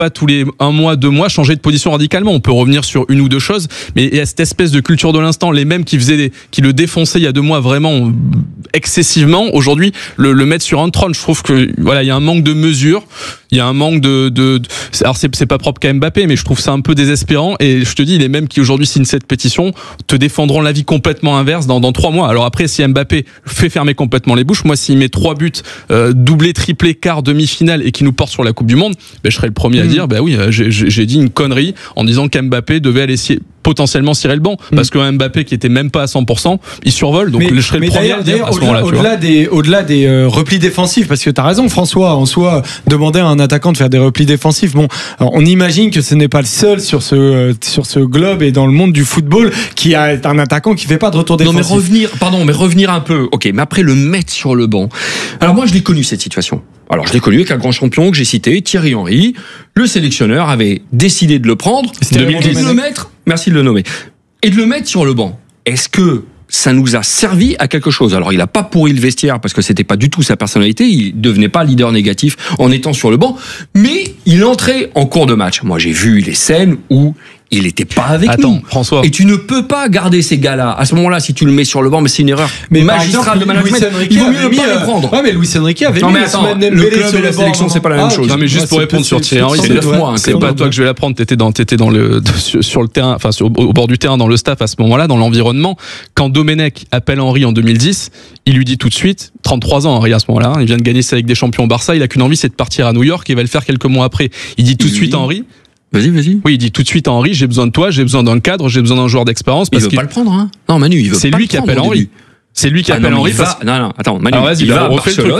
pas tous les 1 mois, 2 mois changer de position radicalement. On peut revenir sur 1 ou 2 choses, mais il y a cette espèce de culture de l'instant. Les mêmes qui le défonçaient il y a 2 mois vraiment excessivement, aujourd'hui le mettre sur un trône. Je trouve que voilà, il y a un manque de mesure, il y a un manque alors c'est pas propre qu'à Mbappé, mais je trouve ça un peu désespérant. Et je te dis, les mêmes qui aujourd'hui signent cette pétition te défendront l'avis complètement inverse dans 3 mois. Alors après, si Mbappé fait fermer complètement les bouches, moi s'il met 3 buts, doublé, triplé, quart, demi-finale et qui nous porte sur la Coupe du Monde, je serais le premier à dire oui, j'ai dit une connerie en disant qu'Mbappé devait aller potentiellement cirer le banc, parce qu'un Mbappé qui était même pas à 100%, il survole, donc je serais le premier à dire à ce moment-là. Au-delà des replis défensifs, parce que t'as raison François, en soi, demander à un attaquant de faire des replis défensifs, alors on imagine que ce n'est pas le seul sur ce globe et dans le monde du football qui a un attaquant qui fait pas de retour défensif. Non mais revenir un peu, mais après le mettre sur le banc. Alors moi je l'ai connu cette situation. Alors je l'ai connu avec un grand champion que j'ai cité, Thierry Henry. Le sélectionneur avait décidé de le prendre, de le mettre, merci de le nommer, et de le mettre sur le banc. Est-ce que ça nous a servi à quelque chose? Alors il a pas pourri le vestiaire parce que c'était pas du tout sa personnalité, il devenait pas leader négatif en étant sur le banc, mais il entrait en cours de match. Moi j'ai vu les scènes où il n'était pas avec nous. François. Et tu ne peux pas garder ces gars-là. À ce moment-là, si tu le mets sur le banc, mais c'est une erreur magistrale de management. Il vaut mieux ne pas le prendre. Ouais, mais Luis Enrique avait mis le club et la sélection, c'est pas la même chose. Non, mais juste pour répondre sur Thierry Henry, c'est pas toi que je vais l'apprendre. T'étais sur le terrain, enfin au bord du terrain, dans le staff à ce moment-là, dans l'environnement. Quand Domenech appelle Henry en 2010, il lui dit tout de suite, 33 ans Henry à ce moment-là, il vient de gagner ça avec des champions au Barça, il a qu'une envie, c'est de partir à New York, et il va le faire quelques mois après. Il dit tout de suite à Henry. Vas-y. Oui, il dit tout de suite à Henry, j'ai besoin de toi, j'ai besoin d'un cadre, j'ai besoin d'un joueur d'expérience. Il veut pas le prendre, hein. Non, Manu, il veut pas le prendre. C'est lui qui appelle Henry. C'est lui qui appelle Henry. Non, attends, Manu, il va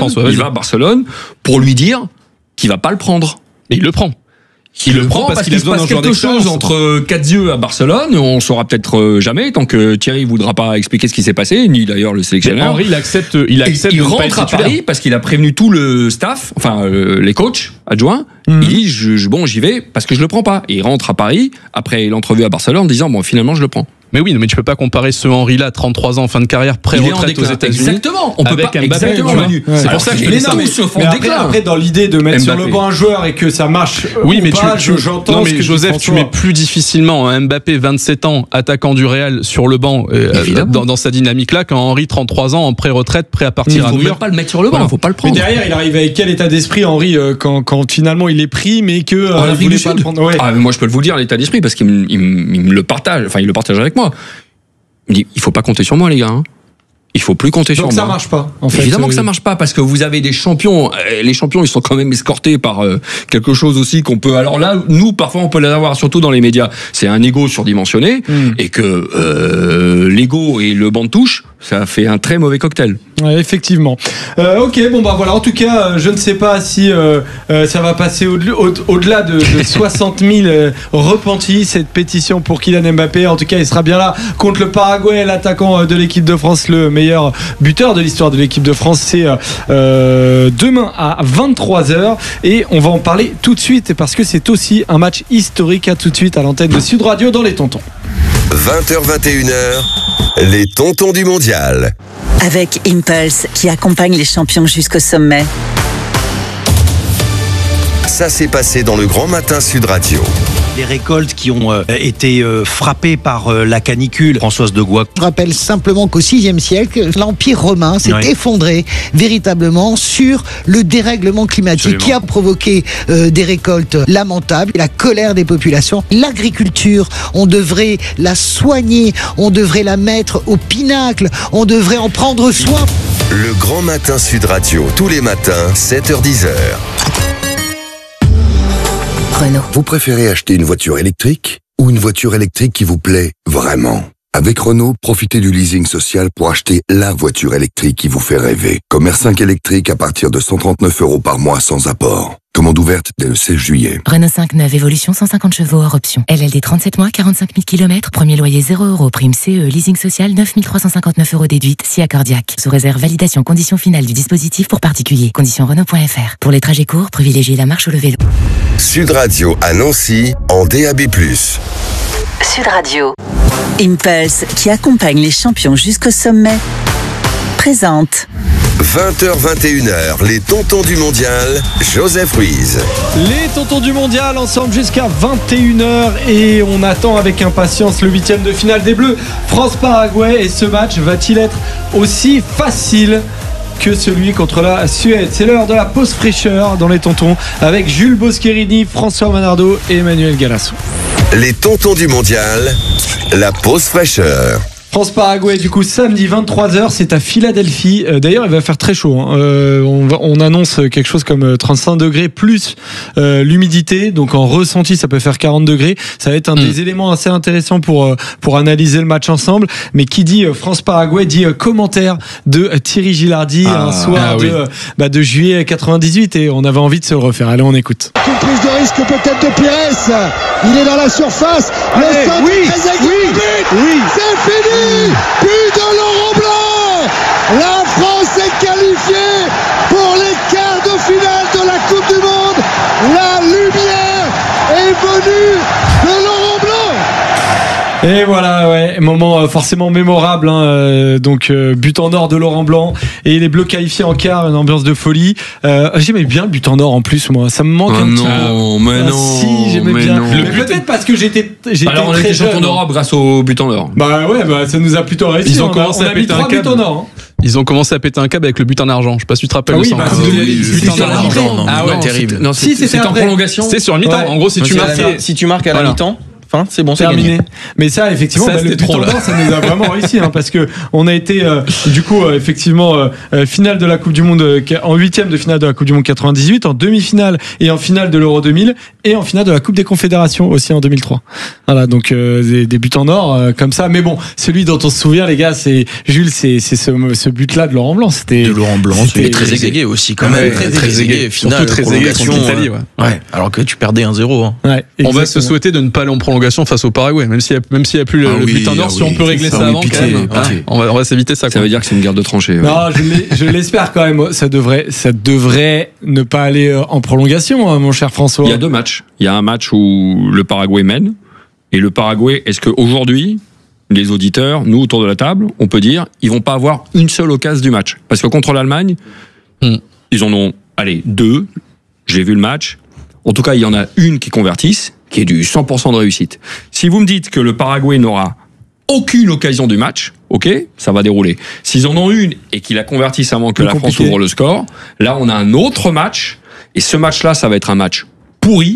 à Barcelone pour lui dire qu'il va pas le prendre. Et il le prend. Il le prend parce qu'il se passe quelque chose entre 4 yeux à Barcelone. On saura peut-être jamais tant que Thierry voudra pas expliquer ce qui s'est passé, ni d'ailleurs le sélectionneur. Henry, il accepte. Il rentre à Paris parce qu'il a prévenu tout le staff, enfin les coachs adjoints. Il dit j'y vais parce que je le prends pas. Et il rentre à Paris après l'entrevue à Barcelone en disant finalement je le prends. Mais tu peux pas comparer ce Henry-là, 33 ans, fin de carrière, pré-retraite aux États-Unis. Exactement. On peut pas. Exactement, Manu. C'est pour ça que je te dis ça. Mais après, dans l'idée de mettre sur le banc un joueur et que ça marche. Oui, mais j'entends. Non, mais Joseph, tu mets plus difficilement un Mbappé, 27 ans, attaquant du Real, sur le banc, dans sa dynamique-là, qu'un Henry, 33 ans, en pré-retraite, prêt à partir à New York. Il faut pas le mettre sur le banc. Faut pas le prendre. Mais derrière, il arrive avec quel état d'esprit, Henry, quand finalement il est pris, mais que il voulait pas le prendre. Ah, mais moi, je peux vous dire l'état d'esprit parce qu'il me le partage. Enfin, il le partage avec moi. Il dit, il faut pas compter sur moi, les gars. Il faut plus compter sur moi. Donc ça marche pas. En fait, évidemment que ça marche pas parce que vous avez des champions. Les champions, ils sont quand même escortés par quelque chose aussi qu'on peut. Alors là, nous, parfois, on peut les avoir, surtout dans les médias. C'est un ego surdimensionné et que l'ego et le banc de touche, ça fait un très mauvais cocktail. Ouais, effectivement. Ok, voilà. En tout cas, je ne sais pas si ça va passer au-delà de 60 000 repentis, cette pétition pour Kylian Mbappé. En tout cas, il sera bien là contre le Paraguay, l'attaquant de l'équipe de France, le meilleur buteur de l'histoire de l'équipe de France. C'est demain à 23h et on va en parler tout de suite parce que c'est aussi un match historique. À tout de suite à l'antenne de Sud Radio dans les Tontons. 20h-21h, les Tontons du Mondial. Avec Impulse qui accompagne les champions jusqu'au sommet. Ça s'est passé dans le Grand Matin Sud Radio. Les récoltes qui ont été frappées par la canicule. Françoise de Goix. Je rappelle simplement qu'au VIe siècle, l'Empire romain s'est effondré véritablement sur le dérèglement climatique qui a provoqué des récoltes lamentables, la colère des populations. L'agriculture, on devrait la soigner, on devrait la mettre au pinacle, on devrait en prendre soin. Le Grand Matin Sud Radio, tous les matins, 7h-10h. Renault. Vous préférez acheter une voiture électrique ou une voiture électrique qui vous plaît vraiment? Avec Renault, profitez du leasing social pour acheter la voiture électrique qui vous fait rêver. Comme R5 électrique à partir de 139 € par mois sans apport. Commande ouverte dès le 16 juillet. Renault 5 neuve évolution 150 chevaux hors option. LLD 37 mois, 45 000 km. Premier loyer 0 €. Prime CE. Leasing social 9 359 € déduite. Si accordiaque. Sous réserve validation conditions finales du dispositif pour particuliers. Conditions Renault.fr. Pour les trajets courts, privilégiez la marche ou le vélo. Sud Radio à Nancy en DAB+. Sud Radio. Impulse qui accompagne les champions jusqu'au sommet. Présente. 20h-21h, les tontons du mondial, Joseph Ruiz. Les tontons du mondial ensemble jusqu'à 21h et on attend avec impatience le 8e de finale des Bleus, France-Paraguay. Et ce match va-t-il être aussi facile que celui contre la Suède? C'est l'heure de la pause fraîcheur dans les tontons avec Jules Boscherini, François Manardo et Emmanuel Galasso. Les tontons du mondial, la pause fraîcheur. France-Paraguay, du coup, samedi 23h, c'est à Philadelphie. D'ailleurs, il va faire très chaud. On annonce quelque chose comme 35 degrés plus l'humidité. Donc, en ressenti, ça peut faire 40 degrés. Ça va être un des éléments assez intéressants pour analyser le match ensemble. Mais qui dit France-Paraguay dit commentaire de Thierry Gilardi un soir de juillet 98. Et on avait envie de se le refaire. Allez, on écoute. Une prise de risque peut-être de Pires. Il est dans la surface. Le centre c'est fini. But de Laurent Blanc. La France est qualifiée pour les quarts de finale de la Coupe du Monde. La lumière est venue de Laurent Blanc. Et voilà, moment forcément mémorable. Donc but en or de Laurent Blanc et les Bleus qualifiés en quart, une ambiance de folie. J'aimais bien le but en or en plus, moi. Ça me manque un petit peu. Si, j'aimais bien. Mais peut-être parce que j'étais alors on était champion d'Europe grâce au but en or. Ça nous a plutôt réussi. Ils ont commencé à péter un câble. Ils ont commencé à péter un câble avec le but en argent. Je sais pas si tu te rappelles de ça. But en argent. Ah ouais, terrible. Non, c'était en prolongation. C'était sur une mi-temps. En gros, si tu marques à la mi-temps. C'est bon, c'est terminé. Mais ça, effectivement, le but en or, ça nous a vraiment réussi, parce que on a été, du coup, effectivement, finale de la Coupe du Monde, en 8e de finale de la Coupe du Monde 98, en demi-finale et en finale de l'Euro 2000 et en finale de la Coupe des Confédérations aussi en 2003. Voilà, donc des buts en or comme ça. Mais bon, celui dont on se souvient, les gars, c'est Jules, c'est ce but-là de Laurent Blanc. C'était de Laurent Blanc, c'était très égayé aussi, quand même. Très égayé. Finale, très égayé contre l'Italie. Alors que tu perdais 1-0. On va se souhaiter de ne pas aller en prolongation face au Paraguay, même s'il y a plus le but en or, si on peut régler ça avant, quand même, on va s'éviter ça. Ça veut dire que c'est une guerre de tranchées. Non, je l'espère quand même. Ça devrait ne pas aller en prolongation, mon cher François. Il y a deux matchs. Il y a un match où le Paraguay mène, et le Paraguay, est-ce qu'aujourd'hui, les auditeurs, nous autour de la table, on peut dire, ils vont pas avoir une seule occasion du match, parce que contre l'Allemagne, ils en ont, deux. J'ai vu le match. En tout cas, il y en a une qui convertisse, qui est du 100% de réussite. Si vous me dites que le Paraguay n'aura aucune occasion du match, ok, ça va dérouler. S'ils en ont une et qu'ils la convertissent avant que la France ouvre le score, là on a un autre match, et ce match-là, ça va être un match pourri,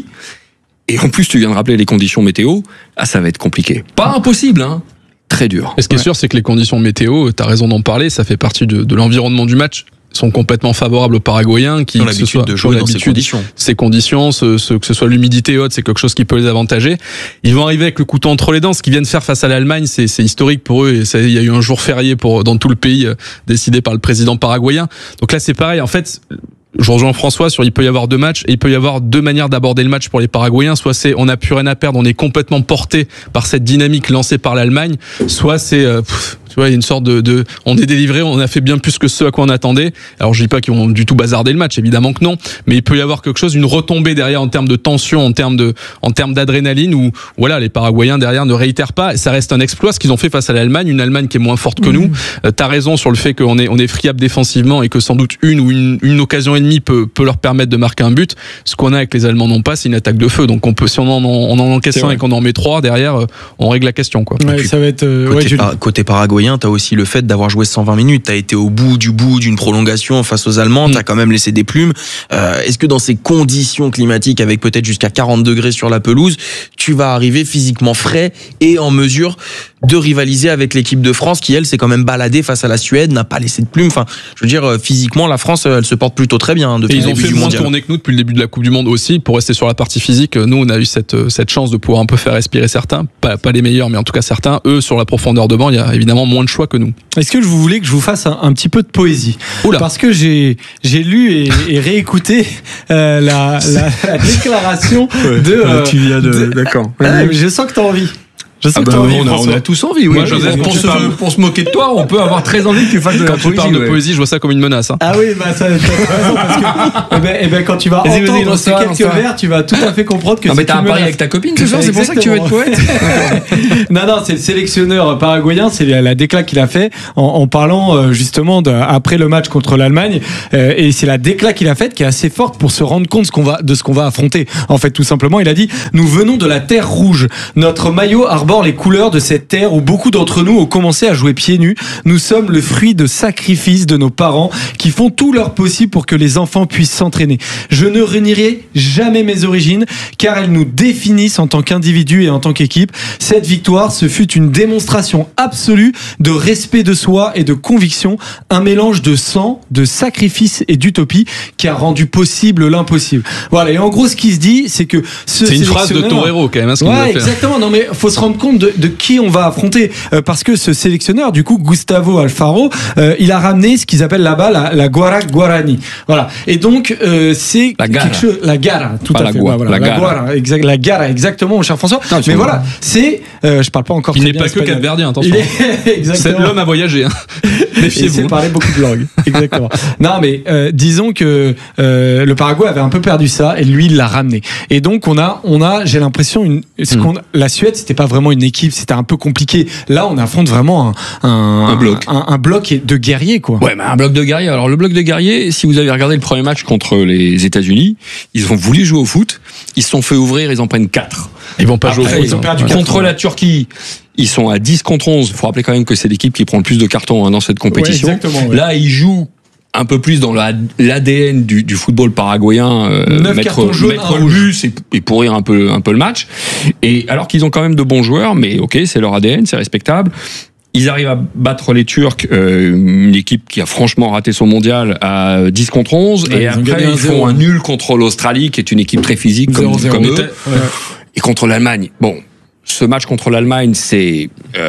et en plus tu viens de rappeler les conditions météo, là ça va être compliqué. Pas impossible, très dur. Et ce qui est sûr, c'est que les conditions météo, t'as raison d'en parler, ça fait partie de l'environnement du match, sont complètement favorables aux Paraguayens qui ont l'habitude de jouer dans ces conditions. Ces conditions, que ce soit l'humidité et autres, c'est quelque chose qui peut les avantager. Ils vont arriver avec le couteau entre les dents. Ce qu'ils viennent faire face à l'Allemagne, c'est historique pour eux. Et il y a eu un jour férié dans tout le pays décidé par le président paraguayen. Donc là, c'est pareil. En fait, je rejoins François sur il peut y avoir deux matchs et il peut y avoir deux manières d'aborder le match pour les Paraguayens. Soit c'est on n'a plus rien à perdre, on est complètement porté par cette dynamique lancée par l'Allemagne. Soit c'est tu vois, il y a une sorte de on est délivré, on a fait bien plus que ce à quoi on attendait. Alors je dis pas qu'ils vont du tout bazarder le match, évidemment que non, mais il peut y avoir quelque chose, une retombée derrière en termes de tension, en termes d'adrénaline où voilà, les Paraguayens derrière ne réitèrent pas, et ça reste un exploit ce qu'ils ont fait face à l'Allemagne, une Allemagne qui est moins forte que nous. T'as raison sur le fait qu'on est friable défensivement et que sans doute une occasion et demie peut leur permettre de marquer un but. Ce qu'on a avec les Allemands non pas, c'est une attaque de feu. Donc on peut, si on en encaisse un et qu'on en met trois derrière, on règle la question, quoi. Ouais, ça va être côté paraguayen, t'as aussi le fait d'avoir joué 120 minutes. T'as été au bout d'une prolongation face aux Allemands. T'as quand même laissé des plumes. Est-ce que dans ces conditions climatiques, avec peut-être jusqu'à 40 degrés sur la pelouse, tu vas arriver physiquement frais et en mesure de rivaliser avec l'équipe de France qui, elle, s'est quand même baladée face à la Suède, n'a pas laissé de plumes. Enfin, je veux dire, physiquement, la France, elle se porte plutôt très bien depuis le début du mondial. Ils ont fait moins de tournées que nous depuis le début de la Coupe du Monde aussi. Pour rester sur la partie physique, nous, on a eu cette chance de pouvoir un peu faire respirer certains, pas les meilleurs, mais en tout cas certains. Eux, sur la profondeur de banc, il y a évidemment moins de choix que nous. Est-ce que vous voulez que je vous fasse un petit peu de poésie ? Oula. Parce que j'ai lu et réécouté la déclaration de. Tu viens de. D'accord. Je sens que t'as envie. Je sais que t'as envie, on a tous envie, oui. Moi, Joseph, pour se moquer de toi, on peut avoir très envie que tu fasses de la quand tu poésie. parles de poésie, je vois ça comme une menace. Hein. Ah oui, bah ça parce que quand tu vas entendre ces quelques vers, tu vas tout à fait comprendre que c'est mais t'as un pari avec ta copine ce soir, c'est pour ça que tu veux être poète. Non, c'est le sélectionneur paraguayen, c'est la déclat qu'il a fait en parlant justement après le match contre l'Allemagne, et c'est la déclat qu'il a faite qui est assez forte pour se rendre compte de ce qu'on va affronter. En fait, tout simplement, il a dit: nous venons de la terre rouge. Notre maillot arbore les couleurs de cette terre où beaucoup d'entre nous ont commencé à jouer pieds nus. Nous sommes le fruit de sacrifices de nos parents qui font tout leur possible pour que les enfants puissent s'entraîner. Je ne renierai jamais mes origines car elles nous définissent en tant qu'individus et en tant qu'équipe. Cette victoire, ce fut une démonstration absolue de respect de soi et de conviction, un mélange de sang, de sacrifice et d'utopie qui a rendu possible l'impossible. Voilà, et en gros ce qui se dit, c'est que c'est une phrase de Torero quand même, hein, ce qu'il nous a fait. Exactement. Non mais faut se rendre compte de qui on va affronter, parce que ce sélectionneur, du coup, Gustavo Alfaro, il a ramené ce qu'ils appellent là-bas la Guara Guarani. Voilà. Et donc c'est quelque chose, la Gara, tout à fait. La Guara, la Gara, exactement, mon cher François. Non, mais voilà, c'est, je parle pas encore. Il n'est pas que capverdien, attention. C'est l'homme à voyager. Hein. Méfiez-vous. Il sait parler beaucoup de langues. Exactement. Non mais disons que le Paraguay avait un peu perdu ça et lui il l'a ramené. Et donc on a, j'ai l'impression la Suède, c'était pas vraiment une équipe, c'était un peu compliqué. Là, on affronte vraiment un bloc de guerriers, quoi. Ouais, mais un bloc de guerriers. Alors, le bloc de guerriers, si vous avez regardé le premier match contre les États-Unis, ils ont voulu jouer au foot, ils se sont fait ouvrir, ils en prennent 4. Ils vont pas jouer au foot. Ils ont perdu contre la Turquie. Ils sont à 10 contre 11. Il faut rappeler quand même que c'est l'équipe qui prend le plus de cartons dans cette compétition. Ouais, là, ils jouent un peu plus dans l'ADN du football paraguayen, mettre le bus et pourrir un peu le match. Et alors qu'ils ont quand même de bons joueurs, mais ok, c'est leur ADN, c'est respectable. Ils arrivent à battre les Turcs, une équipe qui a franchement raté son mondial à 10 contre 11. Ouais, et après, ils font un nul contre l'Australie, qui est une équipe très physique comme eux. Ouais. Et contre l'Allemagne. Bon. Ce match contre l'Allemagne, c'est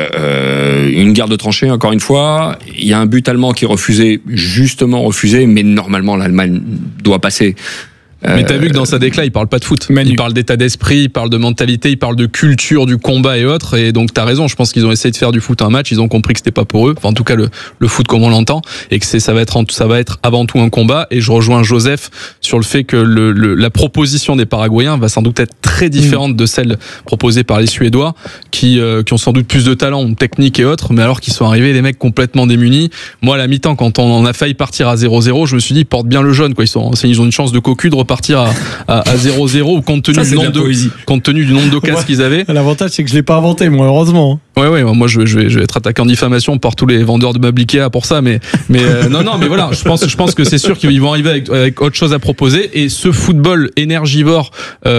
une guerre de tranchées, encore une fois. Il y a un but allemand qui est justement refusé, mais normalement l'Allemagne doit passer. Mais t'as vu que dans sa déclat, il parle pas de foot. Il parle d'état d'esprit, il parle de mentalité, il parle de culture du combat et autres. Et donc t'as raison, je pense qu'ils ont essayé de faire du foot un match, ils ont compris que c'était pas pour eux. Enfin, en tout cas, le foot comme on l'entend, et que ça va être avant tout un combat. Et je rejoins Joseph sur le fait que la proposition des Paraguayens va sans doute être très différente de celle proposée par les Suédois, qui ont sans doute plus de talent, technique et autres, mais alors qu'ils sont arrivés les mecs complètement démunis. Moi, à la mi-temps, quand on a failli partir à 0-0, je me suis dit, porte bien le jaune, quoi. Ils ont une chance de cocu de repartir à 0-0 ou compte tenu du nombre d'occasions qu'ils avaient. L'avantage, c'est que je l'ai pas inventé, moi, heureusement. Ouais, moi je vais être attaqué en diffamation par tous les vendeurs de meubles Ikea pour ça, mais non, mais voilà, je pense que c'est sûr qu'ils vont arriver avec autre chose à proposer, et ce football énergivore,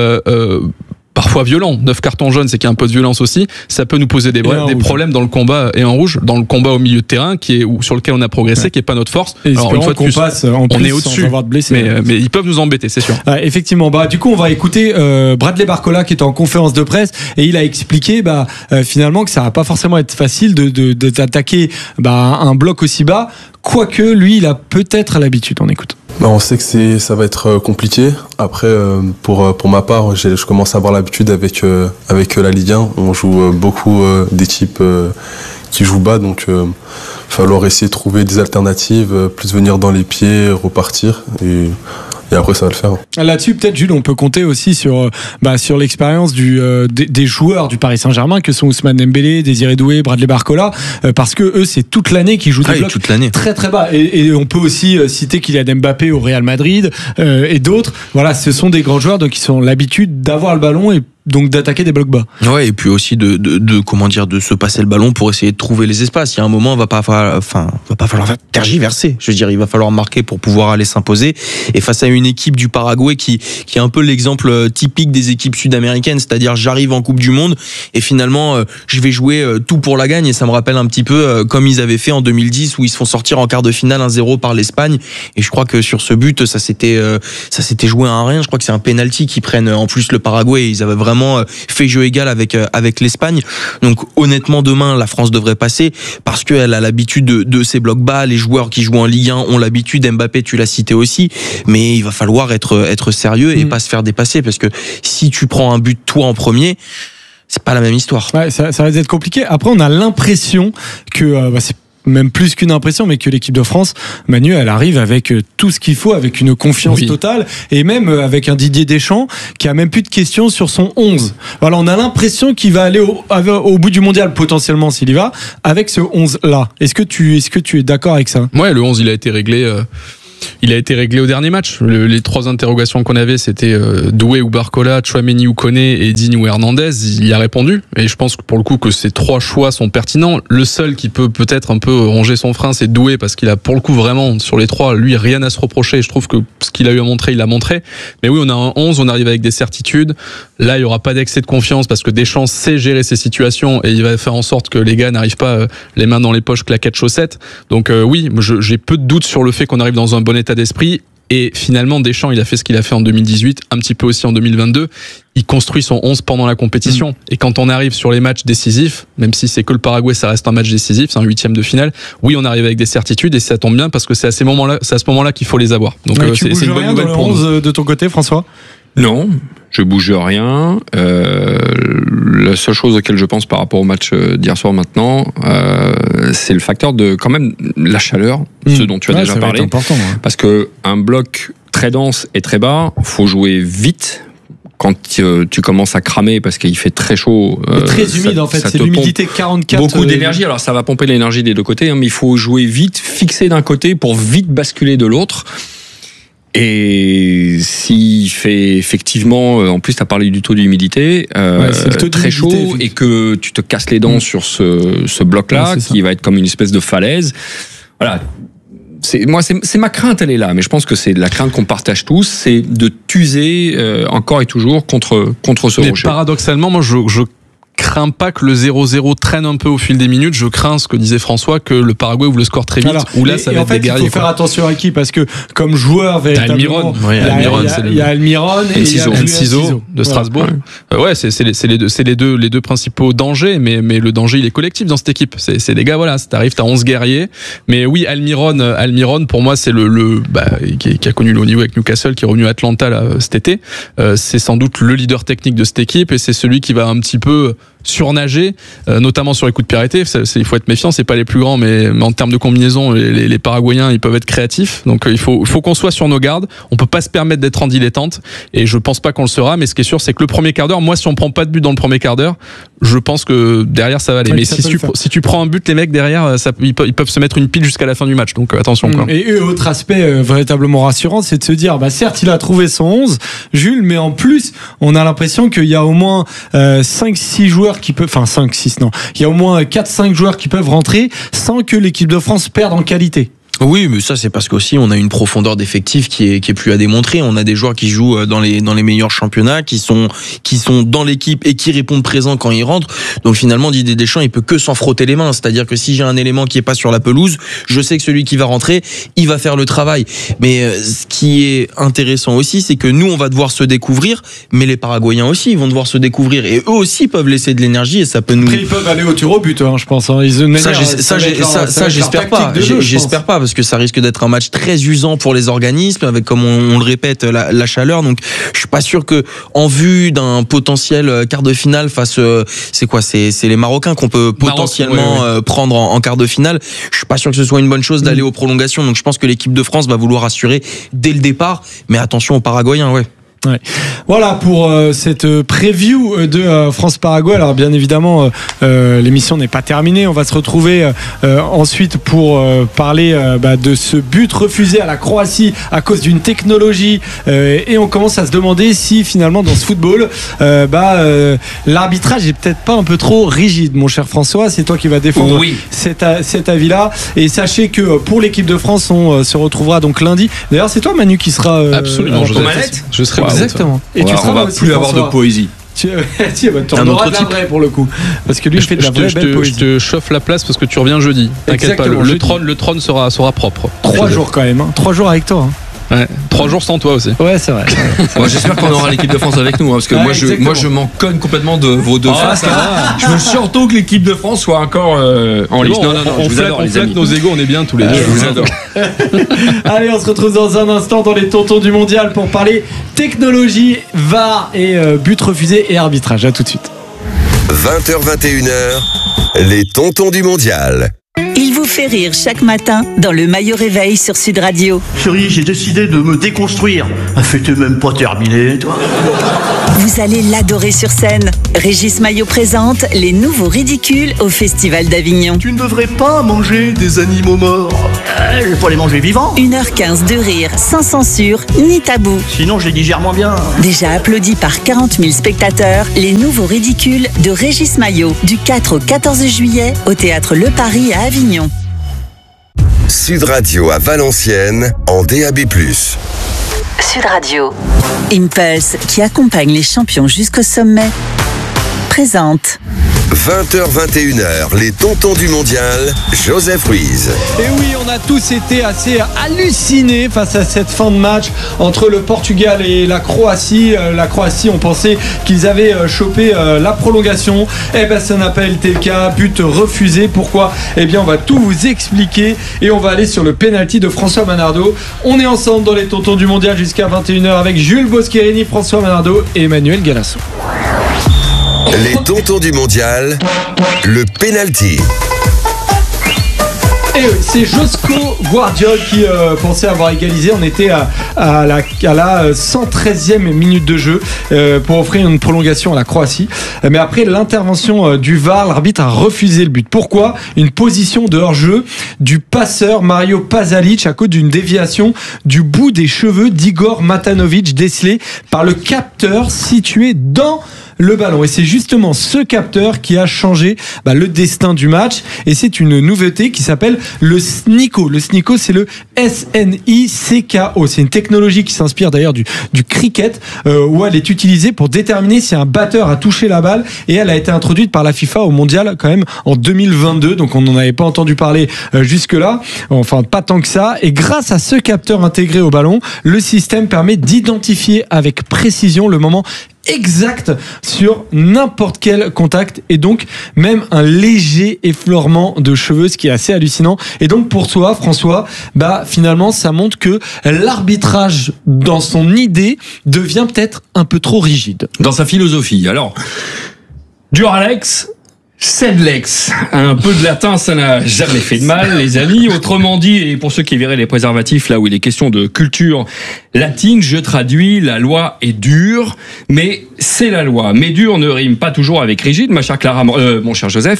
parfois violent, 9 cartons jaunes, c'est qu'il y a un peu de violence aussi, ça peut nous poser des problèmes dans le combat, et en rouge, dans le combat au milieu de terrain, sur lequel on a progressé, qui est pas notre force. Et alors, une fois de plus, on est au-dessus, mais ils peuvent nous embêter, c'est sûr. Effectivement, du coup, on va écouter Bradley Barcola qui est en conférence de presse, et il a expliqué finalement que ça va pas forcément être facile d'attaquer un bloc aussi bas, quoique lui, il a peut-être l'habitude. On écoute. On sait que ça va être compliqué. Après, pour ma part, je commence à avoir l'habitude avec la Ligue 1. On joue beaucoup d'équipes qui jouent bas, donc il va falloir essayer de trouver des alternatives, plus venir dans les pieds, repartir, et après ça va le faire. Là-dessus, peut-être, Jules, on peut compter aussi sur l'expérience des joueurs du Paris Saint-Germain, que sont Ousmane Dembélé, Désiré Doué, Bradley Barcola, parce que eux, c'est toute l'année qu'ils jouent des blocs très très bas. Et on peut aussi citer Kylian Mbappé au Real Madrid et d'autres. Voilà, ce sont des grands joueurs, donc ils ont l'habitude d'avoir le ballon et donc d'attaquer des blocs bas. Ouais, et puis aussi de se passer le ballon pour essayer de trouver les espaces. Il y a un moment, va pas falloir tergiverser. Je veux dire, il va falloir marquer pour pouvoir aller s'imposer. Et face à une équipe du Paraguay qui est un peu l'exemple typique des équipes sud-américaines, c'est-à-dire j'arrive en Coupe du Monde et finalement je vais jouer tout pour la gagne. Et ça me rappelle un petit peu comme ils avaient fait en 2010 où ils se font sortir en quart de finale 1-0 par l'Espagne. Et je crois que sur ce but, ça s'était joué à un rien. Je crois que c'est un penalty qui prennent en plus le Paraguay. Ils avaient vraiment fait jeu égal avec l'Espagne. Donc honnêtement, demain la France devrait passer parce qu'elle a l'habitude de ces blocs bas. Les joueurs qui jouent en Ligue 1 ont l'habitude. Mbappé, tu l'as cité aussi, mais il va falloir être sérieux et pas se faire dépasser, parce que si tu prends un but toi en premier, c'est pas la même histoire. Ouais, ça va être compliqué. Après, on a l'impression que c'est même plus qu'une impression, mais que l'équipe de France, Manu, elle arrive avec tout ce qu'il faut, avec une confiance totale, et même avec un Didier Deschamps qui a même plus de questions sur son 11. Voilà, on a l'impression qu'il va aller au bout du mondial, potentiellement s'il y va, avec ce 11-là. Est-ce que tu es d'accord avec ça? Ouais, le 11, il a été réglé. Il a été réglé au dernier match. Les 3 interrogations qu'on avait, c'était Doué ou Barcola, Tchouaméni ou Koné et Digne ou Hernandez. Il y a répondu. Et je pense que pour le coup que ces 3 choix sont pertinents. Le seul qui peut peut-être un peu ronger son frein, c'est Doué, parce qu'il a pour le coup vraiment, sur les 3, lui, rien à se reprocher. Je trouve que ce qu'il a eu à montrer, il l'a montré. Mais oui, on a un 11, on arrive avec des certitudes. Là, il y aura pas d'excès de confiance parce que Deschamps sait gérer ces situations et il va faire en sorte que les gars n'arrivent pas les mains dans les poches, claquettes, chaussettes. Donc oui, j'ai peu de doutes sur le fait qu'on arrive dans un bon état d'esprit. Et finalement, Deschamps, il a fait ce qu'il a fait en 2018, un petit peu aussi en 2022. Il construit son 11 pendant la compétition. Et quand on arrive sur les matchs décisifs, même si c'est que le Paraguay, ça reste un match décisif, c'est un 8e de finale. Oui, on arrive avec des certitudes et ça tombe bien parce que c'est à ce moment-là qu'il faut les avoir. Donc c'est une bonne nouvelle pour nous. De ton côté, François? Non, je bouge rien. La seule chose auquel je pense par rapport au match d'hier soir maintenant, c'est le facteur de quand même la chaleur, ce dont tu as déjà parlé. Important, ouais. Parce que un bloc très dense et très bas, faut jouer vite. Quand tu commences à cramer parce qu'il fait très chaud, très humide en fait, c'est l'humidité 44. Beaucoup d'énergie. Alors ça va pomper l'énergie des deux côtés, mais il faut jouer vite, fixer d'un côté pour vite basculer de l'autre. Et s'il fait effectivement, en plus tu as parlé du taux d'humidité, très chaud et que tu te casses les dents sur ce bloc-là, qui va être comme une espèce de falaise. Voilà. C'est ma crainte, elle est là, mais je pense que c'est la crainte qu'on partage tous, c'est de t'user encore et toujours contre ce rocher. Paradoxalement, moi je crains pas que le 0-0 traîne un peu au fil des minutes. Je crains ce que disait François, que le Paraguay ouvre le score très vite. Où là, ça va être des guerriers. Il faut faire attention à qui, parce que comme joueur, Almiron, il y a Almiron et il y a Enciso de Strasbourg. Ouais, c'est les deux principaux dangers, mais le danger il est collectif dans cette équipe. C'est des gars, voilà, t'arrives, t'as 11 guerriers. Mais oui, Almiron pour moi c'est qui a connu le haut niveau avec Newcastle, qui est revenu à Atlanta là, cet été. C'est sans doute le leader technique de cette équipe et c'est celui qui va un petit peu surnager, notamment sur les coups de pied arrêtés. Il faut être méfiant, c'est pas les plus grands, mais en termes de combinaison, les Paraguayens, ils peuvent être créatifs. Donc il faut qu'on soit sur nos gardes. On peut pas se permettre d'être en dilettante, et je pense pas qu'on le sera. Mais ce qui est sûr, c'est que le premier quart d'heure, moi, si on prend pas de but dans le premier quart d'heure, je pense que derrière ça va aller. Mais si tu prends un but, les mecs derrière, ils peuvent se mettre une pile jusqu'à la fin du match. Donc attention. Quoi. Et autre aspect véritablement rassurant, c'est de se dire, certes, il a trouvé son 11, Jules, mais en plus, on a l'impression qu'il y a au moins 5-6 joueurs qui peuvent, enfin 5-6 non, il y a au moins 4-5 joueurs qui peuvent rentrer sans que l'équipe de France perde en qualité. Oui, mais ça c'est parce qu'aussi on a une profondeur d'effectif qui est plus à démontrer. On a des joueurs qui jouent dans les meilleurs championnats, qui sont dans l'équipe et qui répondent présents quand ils rentrent. Donc finalement Didier Deschamps il peut que s'en frotter les mains. C'est-à-dire que si j'ai un élément qui est pas sur la pelouse, je sais que celui qui va rentrer, il va faire le travail. Mais ce qui est intéressant aussi, c'est que nous on va devoir se découvrir, mais les Paraguayens aussi ils vont devoir se découvrir et eux aussi peuvent laisser de l'énergie et ça peut nous. Après ils peuvent aller au tir au but, je pense. Ça j'espère pas. J'espère pas. Parce que ça risque d'être un match très usant pour les organismes, avec, comme on le répète, la chaleur. Donc, je suis pas sûr que, en vue d'un potentiel quart de finale face, c'est les Marocains qu'on peut potentiellement prendre en quart de finale. Je suis pas sûr que ce soit une bonne chose d'aller aux prolongations. Donc, je pense que l'équipe de France va vouloir assurer dès le départ. Mais attention aux Paraguayens, ouais. Ouais. Voilà pour cette preview de France-Paraguay. Alors bien évidemment l'émission n'est pas terminée. On va se retrouver ensuite pour parler de ce but refusé à la Croatie à cause d'une technologie et on commence à se demander si finalement dans ce football l'arbitrage est peut-être pas un peu trop rigide. Mon cher François, c'est toi qui vas défendre cet avis-là. Et sachez que pour l'équipe de France on se retrouvera donc lundi. D'ailleurs c'est toi Manu qui sera absolument je serai exactement. Et on va plus avoir de poésie. Tu en auras de la vraie pour le coup. Parce que lui, il fait de la vraie belle poésie. Je te chauffe la place parce que tu reviens jeudi. T'inquiète pas, le trône sera propre. 3 jours quand même. 3 jours avec toi. Ouais, 3 jours sans toi aussi. Ouais, c'est vrai. Moi, j'espère qu'on aura l'équipe de France avec nous, parce que moi, je m'en cogne complètement de vos deux faces. Je veux surtout que l'équipe de France soit encore en lice. Non, on flatte nos égos, on est bien tous les deux. Je vous adore. Allez, on se retrouve dans un instant dans les tontons du mondial pour parler technologie, VAR et but refusé et arbitrage. À tout de suite. 20h-21h, les tontons du mondial. Il vous fait rire chaque matin dans le Maillot Réveil sur Sud Radio. Chérie, j'ai décidé de me déconstruire. La fête est même pas terminée, toi. Vous allez l'adorer sur scène. Régis Maillot présente les nouveaux ridicules au Festival d'Avignon. Tu ne devrais pas manger des animaux morts. Je vais pas les manger vivants. 1h15 de rire, sans censure ni tabou. Sinon, je les digère moins bien. Déjà applaudi par 40 000 spectateurs, les nouveaux ridicules de Régis Maillot, du 4 au 14 juillet, au Théâtre Le Paris à Avignon. Sud Radio à Valenciennes, en DAB+. Sud Radio. Impulse, qui accompagne les champions jusqu'au sommet, présente 20h-21h, les tontons du mondial, Joseph Ruiz. Et oui, on a tous été assez hallucinés face à cette fin de match entre le Portugal et la Croatie. La Croatie, on pensait qu'ils avaient chopé la prolongation. Eh ben, ça n'a pas été le cas. But refusé. Pourquoi ? Eh bien, on va tout vous expliquer et on va aller sur le penalty de François Manardo. On est ensemble dans les tontons du mondial jusqu'à 21h avec Jules Boscherini, François Manardo et Emmanuel Galasso. Les tontons du mondial, le penalty. Et c'est Josko Guardiol qui pensait avoir égalisé. On était à la 113e minute de jeu pour offrir une prolongation à la Croatie. Mais après l'intervention du VAR, l'arbitre a refusé le but. Pourquoi ? Une position de hors-jeu du passeur Mario Pasalic à cause d'une déviation du bout des cheveux d'Igor Matanovic décelé par le capteur situé dans le ballon. Et c'est justement ce capteur qui a changé le destin du match. Et c'est une nouveauté qui s'appelle le SNICO. Le SNICO, c'est le SNICKO. C'est une technologie qui s'inspire d'ailleurs du cricket, où elle est utilisée pour déterminer si un batteur a touché la balle. Et elle a été introduite par la FIFA au mondial quand même en 2022. Donc on n'en avait pas entendu parler jusque-là. Enfin, pas tant que ça. Et grâce à ce capteur intégré au ballon, le système permet d'identifier avec précision le moment exact sur n'importe quel contact et donc même un léger effleurement de cheveux, ce qui est assez hallucinant. Et donc pour toi, François, finalement ça montre que l'arbitrage dans son idée devient peut-être un peu trop rigide. Dans sa philosophie. Alors, Duralex, Sedlex. Un peu de latin, ça n'a jamais fait de mal, les amis. Autrement dit, et pour ceux qui verraient les préservatifs, là où il est question de culture latine, je traduis, la loi est dure, mais c'est la loi. Mais dur ne rime pas toujours avec rigide, ma chère Clara, mon cher Joseph.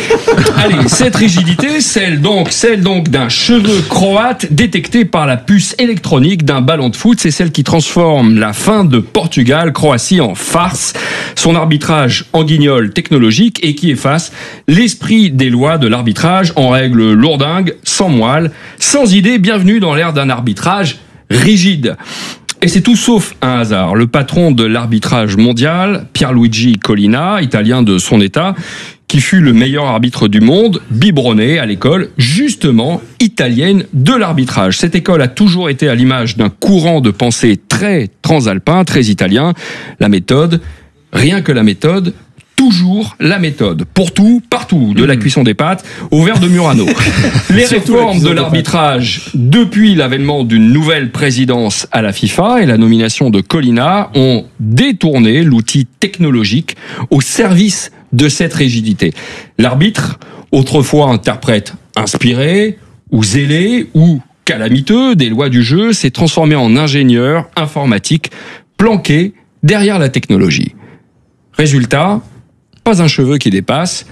Allez, cette rigidité, celle donc d'un cheveu croate détecté par la puce électronique d'un ballon de foot, c'est celle qui transforme la fin de Portugal-Croatie en farce, son arbitrage en guignol technologique et qui efface l'esprit des lois de l'arbitrage en règle lourdingue, sans moelle, sans idée. Bienvenue dans l'ère d'un arbitrage rigide. Et c'est tout sauf un hasard. Le patron de l'arbitrage mondial, Pierluigi Collina, italien de son état, qui fut le meilleur arbitre du monde, biberonné à l'école, justement, italienne de l'arbitrage. Cette école a toujours été à l'image d'un courant de pensée très transalpin, très italien. La méthode, rien que la méthode, toujours la méthode. Pour tout, partout, de la cuisson des pâtes au verre de Murano. Les réformes de l'arbitrage, depuis l'avènement d'une nouvelle présidence à la FIFA et la nomination de Collina, ont détourné l'outil technologique au service de cette rigidité. L'arbitre, autrefois interprète inspiré, ou zélé, ou calamiteux des lois du jeu, s'est transformé en ingénieur informatique planqué derrière la technologie. Résultat, pas un cheveu qui dépasse.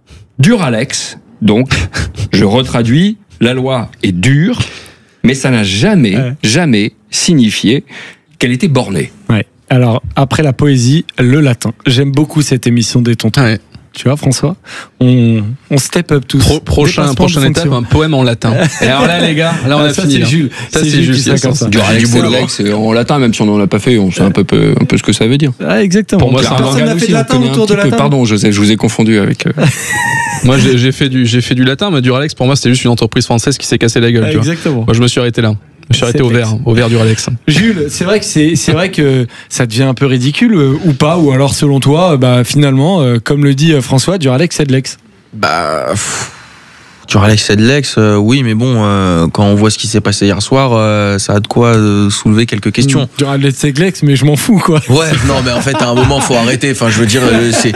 Duralex, donc, je retraduis, la loi est dure, mais ça n'a jamais signifié qu'elle était bornée. Ouais. Alors, après la poésie, le latin. J'aime beaucoup cette émission des tontons. Ouais. Tu vois, François, on step up tous. Prochaine étape, un poème en latin. Et alors là, les gars, là on a fini. C'est Jules. Ça, c'est Jules. Duralex, en latin, même si on n'en a pas fait, on sait un peu ce que ça veut dire. Ah, exactement. Pour moi, personne n'a fait de latin autour de latin. Pardon, Joseph, je vous ai confondu avec. Moi, j'ai fait du latin, mais Duralex, pour moi, c'était juste une entreprise française qui s'est cassé la gueule. Exactement. Moi, je me suis arrêté là. Je suis arrêté au verre Duralex. Jules, c'est vrai que ça devient un peu ridicule ou pas, ou alors selon toi, finalement, comme le dit François, Duralex, Sedlex. Sur l'excès de l'ex, oui, mais bon, quand on voit ce qui s'est passé hier soir, ça a de quoi soulever quelques questions. Sur l'excès de l'ex, mais je m'en fous, quoi. Ouais, non, mais en fait, à un moment, faut arrêter. Enfin, je veux dire,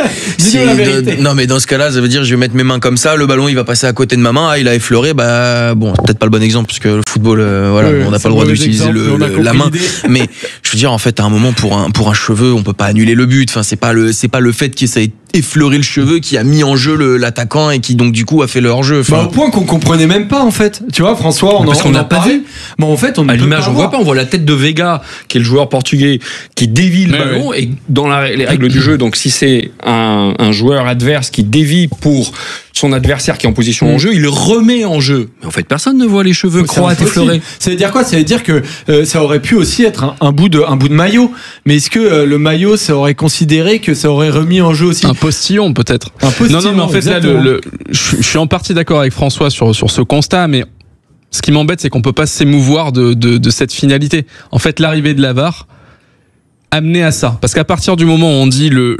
non, mais dans ce cas-là, ça veut dire, je vais mettre mes mains comme ça, le ballon, il va passer à côté de ma main, il a effleuré, bon, peut-être pas le bon exemple, parce que le football, on n'a pas le droit d'utiliser la main. Mais je veux dire, en fait, à un moment, pour un cheveu, on peut pas annuler le but. Enfin, c'est pas le fait que ça ait effleuré le cheveu qui a mis en jeu l'attaquant et qui donc du coup a fait le hors-jeu. Au point qu'on comprenait même pas en fait. Tu vois, François, parce qu'on n'a pas vu. Mais en fait, on à l'image, on voit pas. On voit la tête de Vega, qui est le joueur portugais, qui dévie le ballon et dans les règles du jeu. Donc si c'est un joueur adverse qui dévie pour son adversaire qui est en position en jeu, il le remet en jeu. Mais en fait, personne ne voit les cheveux croates effleurés. Ça veut dire quoi? Ça veut dire que ça aurait pu aussi être un bout de maillot. Mais est-ce que le maillot, ça aurait considéré que ça aurait remis en jeu aussi un postillon peut-être? Non, mais en fait là, je suis en partie d'accord avec François sur ce constat, mais ce qui m'embête, c'est qu'on peut pas s'émouvoir de cette finalité. En fait, l'arrivée de la VAR amené à ça, parce qu'à partir du moment où on dit le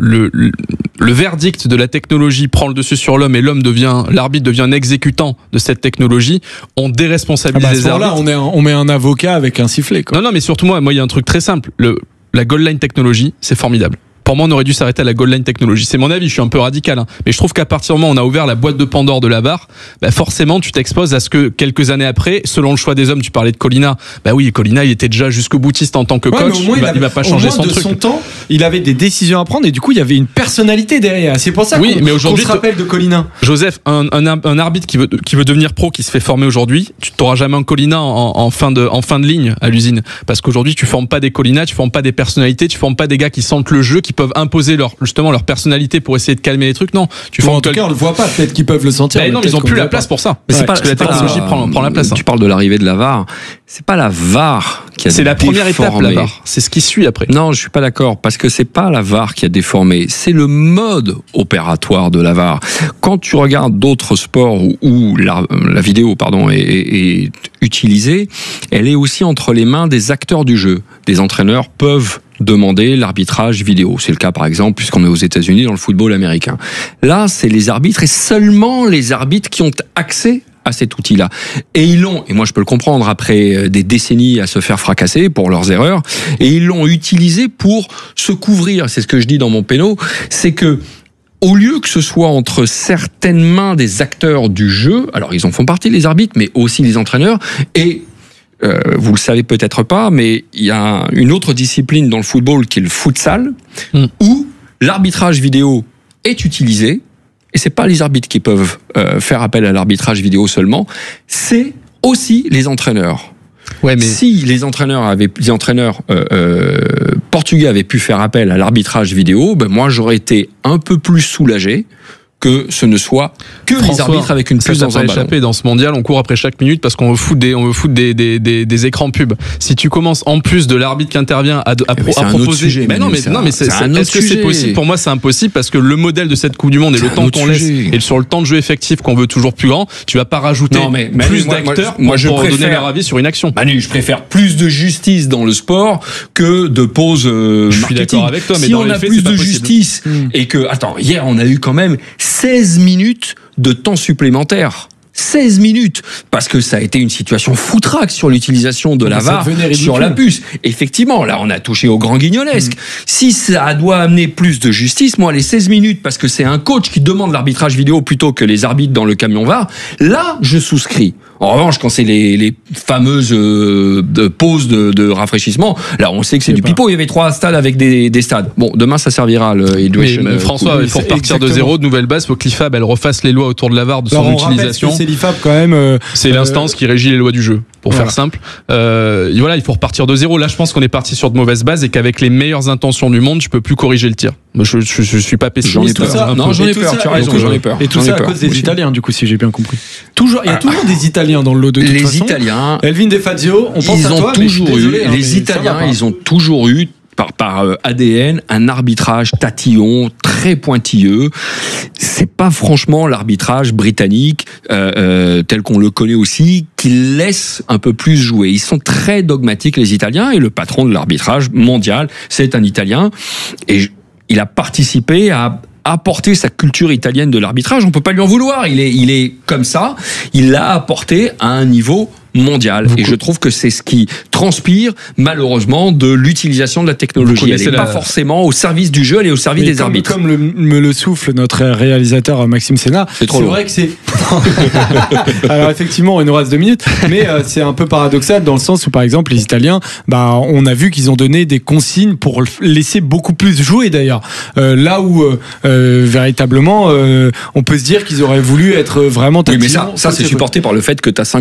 verdict de la technologie prend le dessus sur l'homme et l'arbitre devient un exécutant de cette technologie, on déresponsabilise les arbitres. Là, on met un avocat avec un sifflet, quoi. Non, mais surtout moi, il y a un truc très simple. La goal line technologie, c'est formidable. Pour moi, on aurait dû s'arrêter à la goal line technologie. C'est mon avis, je suis un peu radical, hein. Mais je trouve qu'à partir du moment où on a ouvert la boîte de Pandore de la VAR, forcément, tu t'exposes à ce que quelques années après, selon le choix des hommes, tu parlais de Colina. Oui, Colina, il était déjà jusqu'au boutiste en tant que coach. Il va pas changer son truc. Son temps, il avait des décisions à prendre et du coup, il y avait une personnalité derrière. C'est pour ça qu'on se rappelle de Colina. Joseph, un arbitre qui veut devenir pro, qui se fait former aujourd'hui, tu t'auras jamais un Colina en fin de ligne à l'usine. Parce qu'aujourd'hui, tu formes pas des Colina, tu formes pas des personnalités, tu formes pas des gars qui sentent le jeu, qui peuvent imposer leur personnalité pour essayer de calmer les trucs. Non, en tout cas, on le voit pas. Peut-être qu'ils peuvent le sentir. Non, mais ils ont plus la place pour ça. Mais c'est parce que la technologie prend la place. Tu parles de l'arrivée de la VAR. C'est pas la VAR qui a déformé. C'est la première étape, la VAR. C'est ce qui suit après. Non, je suis pas d'accord, parce que c'est pas la VAR qui a déformé. C'est le mode opératoire de la VAR. Quand tu regardes d'autres sports où la vidéo, est utilisée, elle est aussi entre les mains des acteurs du jeu. Des entraîneurs peuvent demander l'arbitrage vidéo. C'est le cas, par exemple, puisqu'on est aux États-Unis dans le football américain. Là, c'est les arbitres et seulement les arbitres qui ont accès à cet outil-là. Et ils l'ont, et moi je peux le comprendre, après des décennies à se faire fracasser pour leurs erreurs, et ils l'ont utilisé pour se couvrir. C'est ce que je dis dans mon péno, c'est que au lieu que ce soit entre certaines mains des acteurs du jeu, alors ils en font partie les arbitres, mais aussi les entraîneurs, et vous le savez peut-être pas, mais il y a une autre discipline dans le football qui est le futsal, où l'arbitrage vidéo est utilisé, et c'est pas les arbitres qui peuvent faire appel à l'arbitrage vidéo seulement, c'est aussi les entraîneurs. Ouais, mais si les entraîneurs portugais avaient pu faire appel à l'arbitrage vidéo, moi j'aurais été un peu plus soulagé que ce ne soit que les arbitres avec une puce dans un ballon. Dans ce mondial, on court après chaque minute parce qu'on veut foutre des écrans pubs. Si tu commences en plus de l'arbitre qui intervient à proposer, sujet, est-ce que c'est possible? Pour moi, c'est impossible parce que le modèle de cette Coupe du Monde et le temps qu'on laisse et sur le temps de jeu effectif qu'on veut toujours plus grand, tu vas pas rajouter plus d'acteurs pour donner leur avis sur une action. Manu, je préfère plus de justice dans le sport que de pause marketing. Je suis d'accord avec toi, mais si on a plus de justice et que hier on a eu quand même 16 minutes de temps supplémentaire. 16 minutes, parce que ça a été une situation foutraque sur l'utilisation de la VAR sur la puce. Effectivement, là on a touché au grand guignolesque. Si ça doit amener plus de justice, moi les 16 minutes, parce que c'est un coach qui demande l'arbitrage vidéo plutôt que les arbitres dans le camion VAR, là je souscris. En revanche, quand c'est les fameuses pauses de rafraîchissement, là on sait que c'est du pipeau. Il y avait 3 stades avec des stades. Bon, demain ça servira le Education. François, il faut repartir de zéro, de nouvelle base, faut que l'IFAB elle refasse les lois autour de la VAR, de son utilisation. C'est l'IFAB quand même. C'est l'instance qui régit les lois du jeu, pour faire simple. Il faut repartir de zéro. Là, je pense qu'on est parti sur de mauvaises bases et qu'avec les meilleures intentions du monde, tu peux plus corriger le tir. Je suis pas pessimiste. J'en ai peur. Tu as raison, j'en ai peur. Et tout ça à cause des Italiens, du coup, si j'ai bien compris. Il y a toujours des Italiens dans le lot de toute façon. Les Italiens, Elvin De Fazio, on pense à toi. Les Italiens, ils ont toujours eu par ADN un arbitrage tatillon très pointilleux. C'est pas franchement l'arbitrage britannique tel qu'on le connaît aussi qui laisse un peu plus jouer. Ils sont très dogmatiques les Italiens, et le patron de l'arbitrage mondial c'est un Italien, et il a participé à apporté sa culture italienne de l'arbitrage. On peut pas lui en vouloir. Il est comme ça. Il l'a apporté à un niveau mondial. Et je trouve que c'est ce qui transpire malheureusement de l'utilisation de la technologie. Elle n'est pas forcément au service du jeu, elle est au service des arbitres. Comme me le souffle notre réalisateur Maxime Sénat, c'est vrai que c'est... Alors effectivement, il nous reste 2 minutes, mais c'est un peu paradoxal dans le sens où par exemple les Italiens, on a vu qu'ils ont donné des consignes pour laisser beaucoup plus jouer d'ailleurs. Là où véritablement on peut se dire qu'ils auraient voulu être vraiment tatillons. Oui, mais ça c'est supporté par le fait que t'as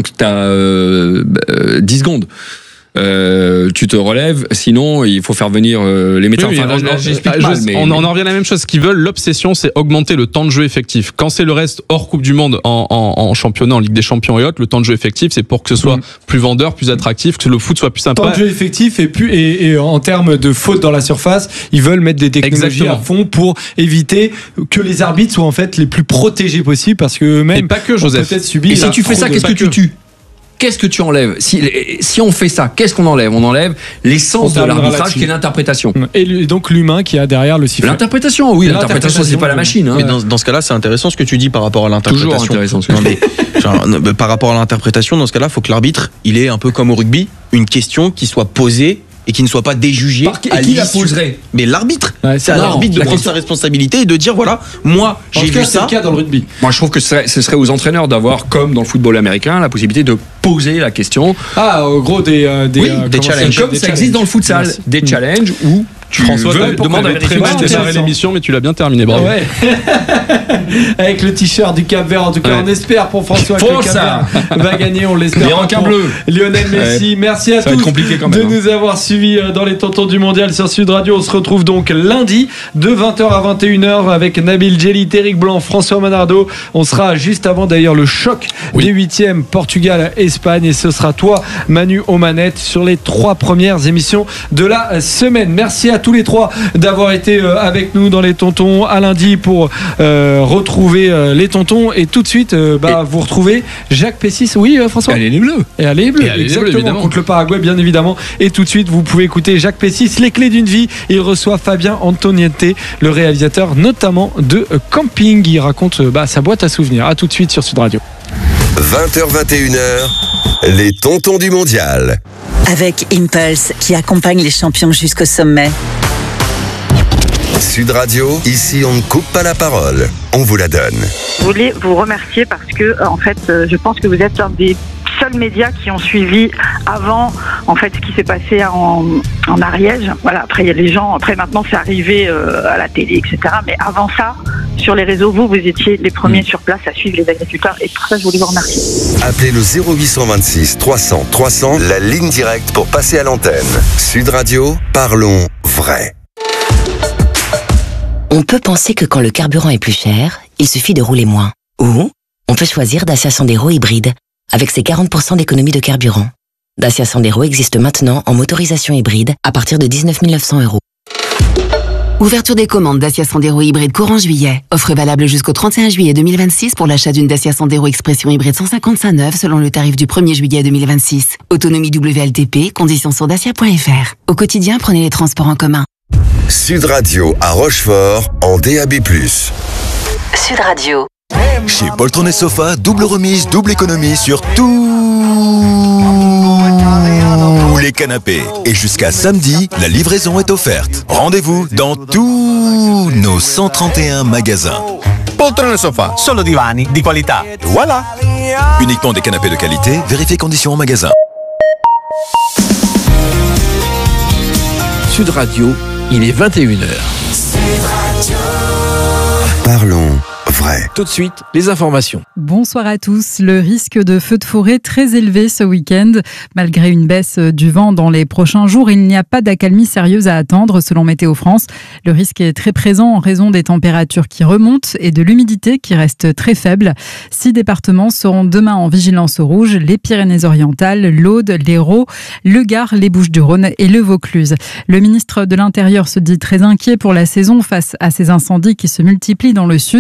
10 secondes. Tu te relèves, sinon il faut faire venir les médecins. On en revient à la même chose. Ce qu'ils veulent, l'obsession, c'est augmenter le temps de jeu effectif. Quand c'est le reste hors Coupe du Monde, en championnat, en Ligue des Champions et autres, le temps de jeu effectif, c'est pour que ce soit plus vendeur, plus attractif, que le foot soit plus sympa. Temps de jeu effectif et en termes de fautes dans la surface, ils veulent mettre des technologies à fond pour éviter que les arbitres soient en fait les plus protégés possibles, parce que eux-mêmes, et pas que Joseph. Peut-être subi. Et si tu fais ça, qu'est-ce que tu tues ? Qu'est-ce que tu enlèves ? Si on fait ça, qu'est-ce qu'on enlève ? On enlève l'essence de l'arbitrage qui est l'interprétation. Et donc l'humain qui a derrière le sifflet. L'interprétation, oui, l'interprétation, c'est pas la machine. Hein. Mais dans ce cas-là, c'est intéressant ce que tu dis par rapport à l'interprétation. Toujours intéressant. Par rapport à l'interprétation, dans ce cas-là, il faut que l'arbitre, il est un peu comme au rugby, une question qui soit posée et qui ne soit pas déjugé. Qui la poserait ? Mais l'arbitre, c'est à l'arbitre de prendre sa responsabilité et de dire voilà, moi j'ai vu ça. C'est le cas dans le rugby. Moi je trouve que ce serait aux entraîneurs d'avoir, comme dans le football américain, la possibilité de poser la question. En gros des challenges. Comme ça existe dans le futsal, des challenges où François demande à vérifier que tu démarrais l'émission, mais tu l'as bien terminé, bravo. Ouais. Avec le t-shirt du Cap-Vert, en tout cas, on espère pour François que le Cap-Vert va gagner, on l'espère. Les requins bleus. Lionel Messi, merci à tous de nous avoir suivis dans les Tontons du Mondial sur Sud Radio. On se retrouve donc lundi de 20h à 21h avec Nabil Djellit, Eric Blanc, François Manardo. On sera juste avant d'ailleurs le choc des 8e Portugal-Espagne, et ce sera toi, Manu, aux manettes sur les 3 premières émissions de la semaine. Merci à tous les 3 d'avoir été avec nous dans les Tontons. À lundi pour retrouver les Tontons, et tout de suite vous retrouvez Jacques Pessis. Oui, François. Allez les Bleus. Et allez les Bleus, exactement, contre le Paraguay bien évidemment. Et tout de suite vous pouvez écouter Jacques Pessis, Les Clés d'une vie. Il reçoit Fabien Antoniette, le réalisateur notamment de Camping. Il raconte sa boîte à souvenirs. À tout de suite sur Sud Radio. 20h-21h, les Tontons du Mondial. Avec Impulse, qui accompagne les champions jusqu'au sommet. Sud Radio, ici on ne coupe pas la parole, on vous la donne. Je voulais vous remercier parce que, en fait, je pense que vous êtes un des seuls médias qui ont suivi avant, en fait, ce qui s'est passé en Ariège. Voilà, après il y a les gens, après maintenant c'est arrivé à la télé, etc. Mais avant ça, sur les réseaux, vous étiez les premiers sur place à suivre les agriculteurs, et pour ça je voulais vous remercier. Appelez le 0826 300 300, la ligne directe pour passer à l'antenne. Sud Radio, parlons vrai. On peut penser que quand le carburant est plus cher, il suffit de rouler moins. Ou on peut choisir Dacia Sandero hybride, avec ses 40% d'économie de carburant. Dacia Sandero existe maintenant en motorisation hybride à partir de 19 900 €. Ouverture des commandes Dacia Sandero hybride courant juillet. Offre valable jusqu'au 31 juillet 2026 pour l'achat d'une Dacia Sandero Expression hybride 155 neuve selon le tarif du 1er juillet 2026. Autonomie WLTP, conditions sur dacia.fr. Au quotidien, prenez les transports en commun. Sud Radio à Rochefort en DAB+. Sud Radio. Chez Poltron et Sofa, double remise, double économie sur tous les canapés. Et jusqu'à samedi, la livraison est offerte. Rendez-vous dans tous nos 131 magasins. Poltron et Sofa, solo divani di qualità. Voilà. Uniquement des canapés de qualité, vérifiez conditions en magasin. Sud Radio, il est 21h. Parlons vrai. Tout de suite, les informations. Bonsoir à tous. Le risque de feu de forêt très élevé ce week-end. Malgré une baisse du vent dans les prochains jours, il n'y a pas d'accalmie sérieuse à attendre selon Météo France. Le risque est très présent en raison des températures qui remontent et de l'humidité qui reste très faible. 6 départements seront demain en vigilance rouge: les Pyrénées-Orientales, l'Aude, l'Hérault, le Gard, les Bouches-du-Rhône et le Vaucluse. Le ministre de l'Intérieur se dit très inquiet pour la saison face à ces incendies qui se multiplient dans le sud.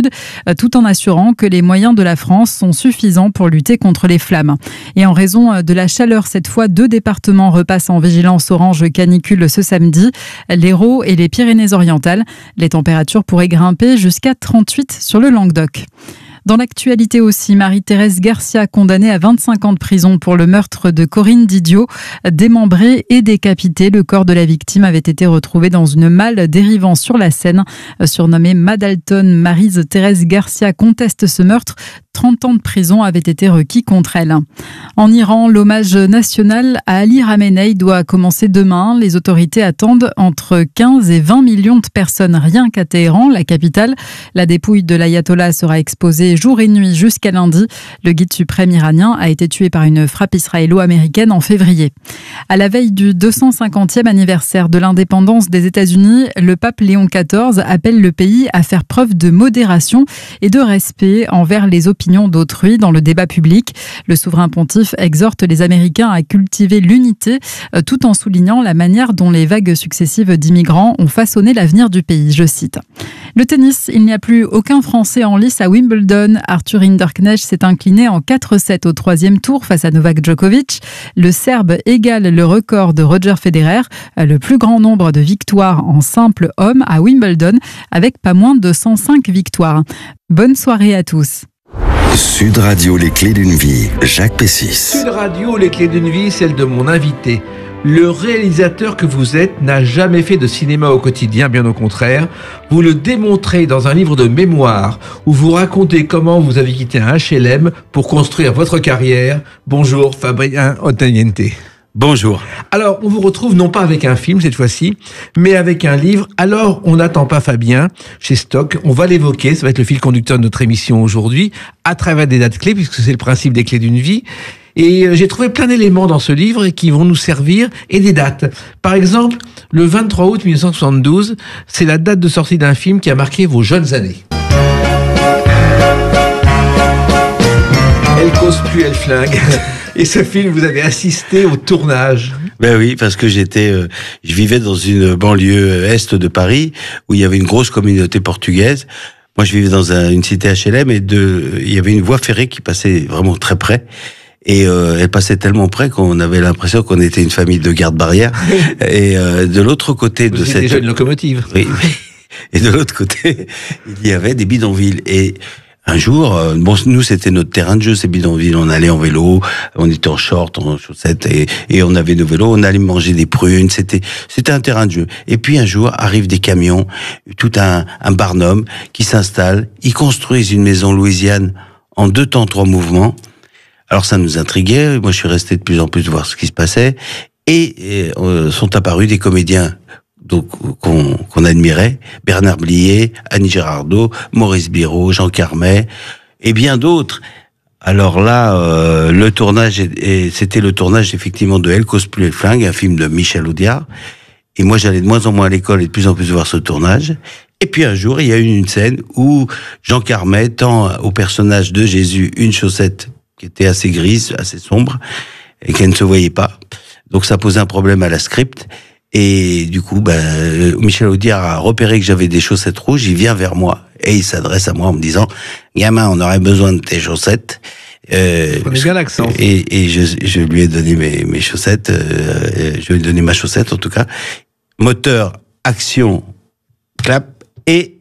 tout en assurant que les moyens de la France sont suffisants pour lutter contre les flammes. Et en raison de la chaleur, cette fois, 2 départements repassent en vigilance orange canicule ce samedi, l'Hérault et les Pyrénées-Orientales. Les températures pourraient grimper jusqu'à 38 sur le Languedoc. Dans l'actualité aussi, Marie-Thérèse Garcia, condamnée à 25 ans de prison pour le meurtre de Corinne Didio, démembrée et décapitée. Le corps de la victime avait été retrouvé dans une malle dérivant sur la Seine. Surnommée Madalton, Marie-Thérèse Garcia conteste ce meurtre. 30 ans de prison avaient été requis contre elle. En Iran, l'hommage national à Ali Khamenei doit commencer demain. Les autorités attendent entre 15 et 20 millions de personnes rien qu'à Téhéran, la capitale. La dépouille de l'ayatollah sera exposée jour et nuit jusqu'à lundi. Le guide suprême iranien a été tué par une frappe israélo-américaine en février. À la veille du 250e anniversaire de l'indépendance des États-Unis, le pape Léon XIV appelle le pays à faire preuve de modération et de respect envers les opinions d'autrui dans le débat public. Le souverain pontife exhorte les Américains à cultiver l'unité tout en soulignant la manière dont les vagues successives d'immigrants ont façonné l'avenir du pays. Je cite. Le tennis, il n'y a plus aucun Français en lice à Wimbledon. Arthur Hinderknecht s'est incliné en 4-7 au 3e tour face à Novak Djokovic. Le Serbe égale le record de Roger Federer, le plus grand nombre de victoires en simple homme à Wimbledon, avec pas moins de 105 victoires. Bonne soirée à tous. Sud Radio, les clés d'une vie, Jacques Pessis. Sud Radio, les clés d'une vie, celle de mon invité. Le réalisateur que vous êtes n'a jamais fait de cinéma au quotidien, bien au contraire. Vous le démontrez dans un livre de mémoire où vous racontez comment vous avez quitté un HLM pour construire votre carrière. Bonjour Fabien Ottaniente. Bonjour. Alors, on vous retrouve non pas avec un film cette fois-ci, mais avec un livre. Alors, on n'attend pas Fabien chez Stock. On va l'évoquer. Ça va être le fil conducteur de notre émission aujourd'hui, à travers des dates clés, puisque c'est le principe des clés d'une vie. Et j'ai trouvé plein d'éléments dans ce livre qui vont nous servir, et des dates. Par exemple, le 23 août 1972, c'est la date de sortie d'un film qui a marqué vos jeunes années. Elle cause plus, elle flingue. Et ce film, vous avez assisté au tournage. Ben oui, parce que je vivais dans une banlieue est de Paris où il y avait une grosse communauté portugaise. Moi, je vivais dans une cité HLM et il y avait une voie ferrée qui passait vraiment très près. Et elle passait tellement près qu'on avait l'impression qu'on était une famille de garde-barrière. Et de l'autre côté de cette... déjà une locomotive. Oui. Et de l'autre côté, il y avait des bidonvilles. Et un jour, nous c'était notre terrain de jeu, ces bidonvilles. On allait en vélo, on était en short, en chaussettes, et on avait nos vélos. On allait manger des prunes. C'était un terrain de jeu. Et puis un jour arrivent des camions, tout un barnum qui s'installe. Ils construisent une maison louisiane en 2 temps 3 mouvements. Alors ça nous intriguait. Moi, je suis resté de plus en plus voir ce qui se passait. Et sont apparus des comédiens donc qu'on admirait, Bernard Blier, Annie Girardot, Maurice Biraud, Jean Carmet et bien d'autres. Alors là, le tournage, c'était le tournage effectivement de Elle cause plus, elle flingue, un film de Michel Audiard. Et moi, j'allais de moins en moins à l'école et de plus en plus voir ce tournage. Et puis un jour, il y a eu une scène où Jean Carmet tend au personnage de Jésus une chaussette qui était assez grise, assez sombre, et qui ne se voyait pas. Donc ça posait un problème à la script. Et du coup, Michel Audiard a repéré que j'avais des chaussettes rouges, il vient vers moi et il s'adresse à moi en me disant « Gamin, on aurait besoin de tes chaussettes. » Prenez bien l'accent. Et je lui ai donné mes chaussettes, je lui ai donné ma chaussette en tout cas. Moteur, action, clap, et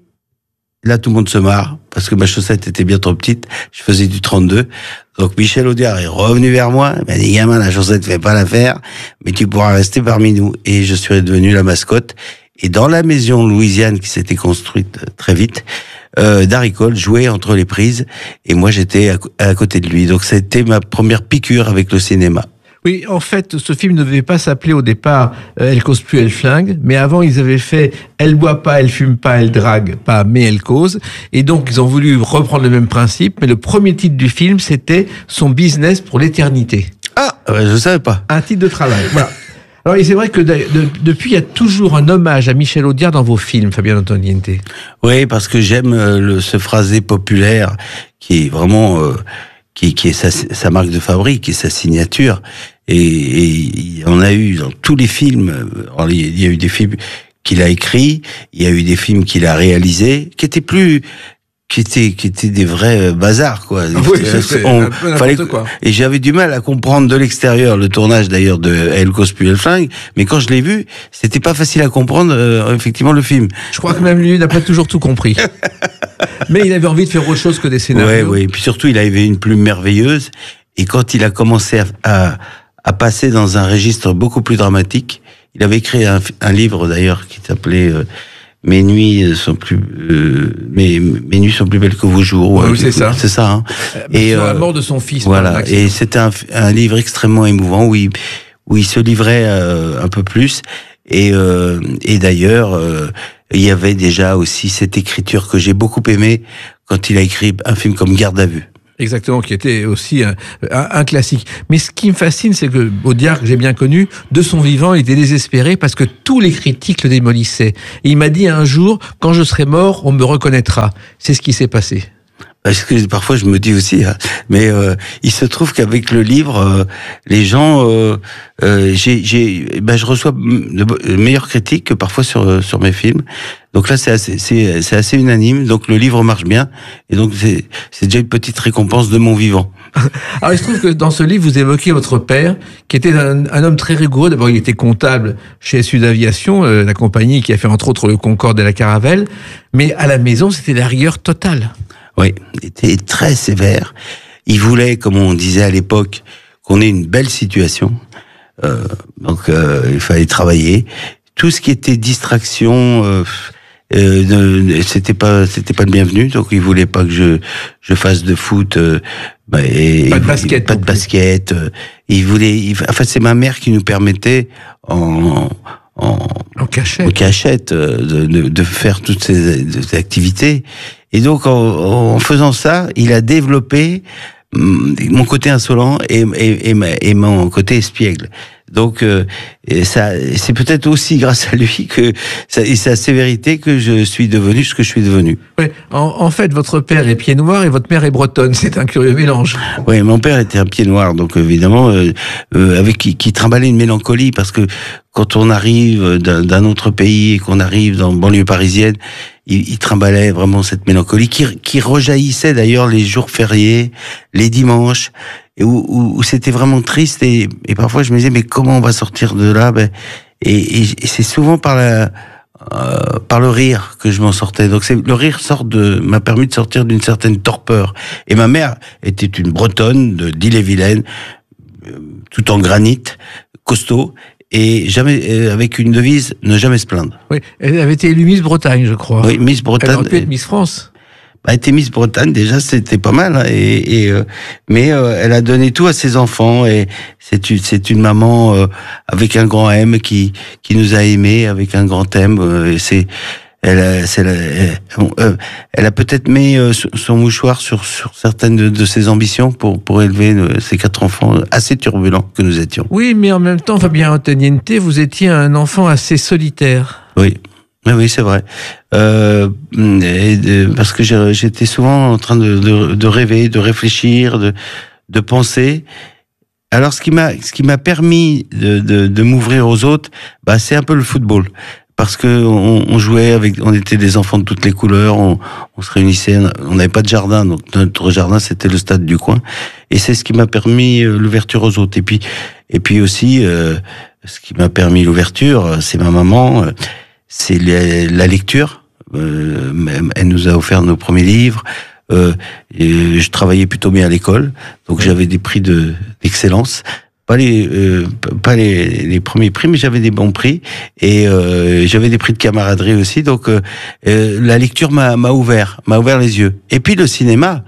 là tout le monde se marre parce que ma chaussette était bien trop petite, je faisais du 32. Donc Michel Audiard est revenu vers moi, il m'a dit « Gamin, la chaussette fait pas l'affaire, mais tu pourras rester parmi nous. » Et je suis devenu la mascotte. Et dans la maison louisiane qui s'était construite très vite, Darry Cole jouait entre les prises et moi j'étais à côté de lui. Donc c'était ma première piqûre avec le cinéma. Oui, en fait, ce film ne devait pas s'appeler au départ Elle cause plus, elle flingue, mais avant ils avaient fait Elle boit pas, elle fume pas, elle drague pas, mais elle cause. Et donc ils ont voulu reprendre le même principe, mais le premier titre du film c'était Son business pour l'éternité. Ah, je savais pas. Un titre de travail. Voilà. Alors, et c'est vrai que depuis, il y a toujours un hommage à Michel Audiard dans vos films, Fabien Ottaniente. Oui, parce que j'aime ce phrasé populaire qui est vraiment qui est sa marque de fabrique, qui est sa signature. Et on a eu dans tous les films, il y a eu des films qu'il a écrits, il y a eu des films qu'il a réalisés, qui qui étaient des vrais bazars, quoi. Oui, c'est un peu n'importe quoi. Et j'avais du mal à comprendre de l'extérieur le tournage d'ailleurs de El Cospu et le Flingue, mais quand je l'ai vu, c'était pas facile à comprendre effectivement le film. Je crois que même lui n'a pas toujours tout compris. Mais il avait envie de faire autre chose que des scénarios. Oui, et puis surtout il avait une plume merveilleuse, et quand il a commencé à passer dans un registre beaucoup plus dramatique, il avait écrit un livre d'ailleurs qui s'appelait Mes nuits sont plus mes nuits sont plus belles que vos jours. Oui, c'est ça. C'est ça. Hein. Et sur la mort de son fils. Voilà. Et c'était un livre extrêmement émouvant où il se livrait un peu plus. Et d'ailleurs, il y avait déjà aussi cette écriture que j'ai beaucoup aimée quand il a écrit un film comme Garde à vue. Exactement, qui était aussi un classique. Mais ce qui me fascine, c'est que Audiard, que j'ai bien connu, de son vivant, il était désespéré parce que tous les critiques le démolissaient. Et il m'a dit un jour, quand je serai mort, on me reconnaîtra. C'est ce qui s'est passé. Parce que parfois je me dis aussi, hein, mais il se trouve qu'avec le livre, les gens, je reçois de meilleures critiques que parfois sur mes films. Donc là, c'est assez unanime. Donc le livre marche bien, et donc c'est déjà une petite récompense de mon vivant. Alors il se trouve que dans ce livre, vous évoquez votre père, qui était un homme très rigoureux. D'abord, il était comptable chez Sud Aviation, la compagnie qui a fait entre autres le Concorde et la Caravelle. Mais à la maison, c'était la rigueur totale. Oui, il était très sévère. Il voulait, comme on disait à l'époque, qu'on ait une belle situation. Donc il fallait travailler. Tout ce qui était distraction, c'était pas le bienvenu. Donc il voulait pas que je fasse de foot. Pas de basket. Il voulait. Enfin, c'est ma mère qui nous permettait en cachette de faire toutes ces activités. Et donc, en faisant ça, il a développé mon côté insolent et mon côté espiègle. Donc, ça, c'est peut-être aussi grâce à lui et sa sévérité que je suis devenu ce que je suis devenu. Oui, en fait, votre père est pied noir et votre mère est bretonne. C'est un curieux mélange. Oui, mon père était un pied noir, donc évidemment, qui trimballait une mélancolie, parce que quand on arrive d'un autre pays et qu'on arrive dans la banlieue parisienne, il trimballait vraiment cette mélancolie qui rejaillissait d'ailleurs les jours fériés, les dimanches, et où c'était vraiment triste, et parfois je me disais mais comment on va sortir de là, et c'est souvent par le rire que je m'en sortais. Donc le rire m'a permis de sortir d'une certaine torpeur. Et ma mère était une Bretonne d'Ille-et-Vilaine, tout en granit, costaud, et jamais avec une devise, ne jamais se plaindre. Oui, elle avait été élue Miss Bretagne, je crois. Oui, Miss Bretagne. Elle aurait pu être Miss France. Elle était Miss Bretagne, déjà c'était pas mal, hein, mais elle a donné tout à ses enfants, et c'est une maman avec un grand M qui nous a aimés avec un grand M. Elle a peut-être mis son mouchoir sur certaines de ses ambitions pour élever ces 4 enfants assez turbulents que nous étions. Oui, mais en même temps, Fabien Antoniente, vous étiez un enfant assez solitaire. Oui. Oui, c'est vrai. Parce que j'étais souvent en train de rêver, de réfléchir, de penser. Alors, ce qui m'a permis de m'ouvrir aux autres, c'est un peu le football. Parce que on jouait on était des enfants de toutes les couleurs, on se réunissait, on n'avait pas de jardin, donc notre jardin c'était le stade du coin, et c'est ce qui m'a permis l'ouverture aux autres. Et puis aussi, ce qui m'a permis l'ouverture, c'est ma maman, c'est la lecture. Elle nous a offert nos premiers livres. Et je travaillais plutôt bien à l'école, donc j'avais des prix d'excellence. Pas les premiers prix, mais j'avais des bons prix, et j'avais des prix de camaraderie aussi. Donc la lecture m'a ouvert les yeux. Et puis le cinéma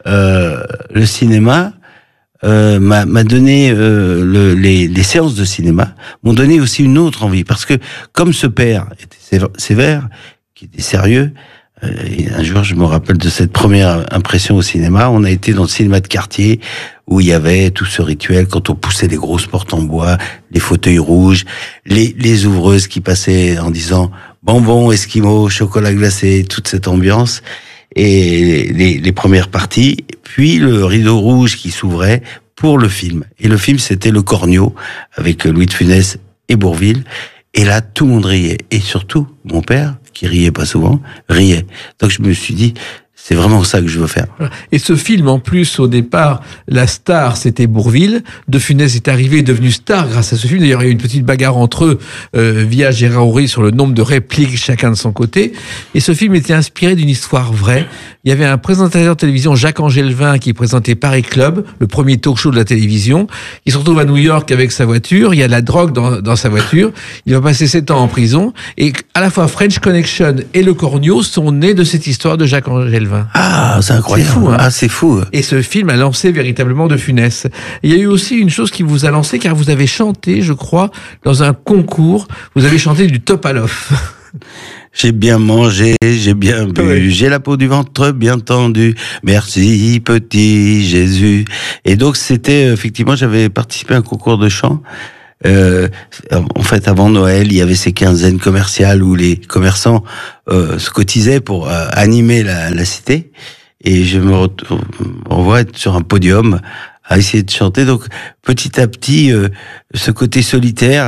m'a donné les séances de cinéma m'ont donné aussi une autre envie, parce que comme ce père était sévère, qui était sérieux. Et un jour, je me rappelle de cette première impression au cinéma. On a été dans le cinéma de quartier où il y avait tout ce rituel quand on poussait les grosses portes en bois, les fauteuils rouges, les ouvreuses qui passaient en disant bonbons, esquimaux, chocolat glacé, toute cette ambiance, et les premières parties, puis le rideau rouge qui s'ouvrait pour le film. Et le film, c'était Le Cornio avec Louis de Funès et Bourvil. Et là, tout le monde riait. Et surtout, mon père, qui riait pas souvent, riait. Donc je me suis dit, c'est vraiment ça que je veux faire. Et ce film, en plus, au départ, la star, c'était Bourvil. De Funès est arrivé, devenu star grâce à ce film. D'ailleurs, il y a eu une petite bagarre entre eux via Gérard Houry sur le nombre de répliques, chacun de son côté. Et ce film était inspiré d'une histoire vraie. Il y avait un présentateur de télévision, Jacques Angelvin, qui présentait Paris Club, le premier talk show de la télévision. Il se retrouve à New York avec sa voiture. Il y a de la drogue dans sa voiture. Il va passer 7 ans en prison. Et à la fois French Connection et Le Cornio sont nés de cette histoire de Jacques Angelvin. Ah, c'est incroyable. C'est fou, hein. Ah, c'est fou. Et ce film a lancé véritablement De Funès. Il y a eu aussi une chose qui vous a lancé, car vous avez chanté, je crois, dans un concours. Vous avez chanté du Topalov. J'ai bien mangé, j'ai bien bu, oui. J'ai la peau du ventre bien tendue. Merci, petit Jésus. Et donc, c'était, effectivement, j'avais participé à un concours de chant. En fait, avant Noël, il y avait ces quinzaines commerciales où les commerçants se cotisaient pour animer la cité. Et je me revois être sur un podium à essayer de chanter. Donc, petit à petit, ce côté solitaire,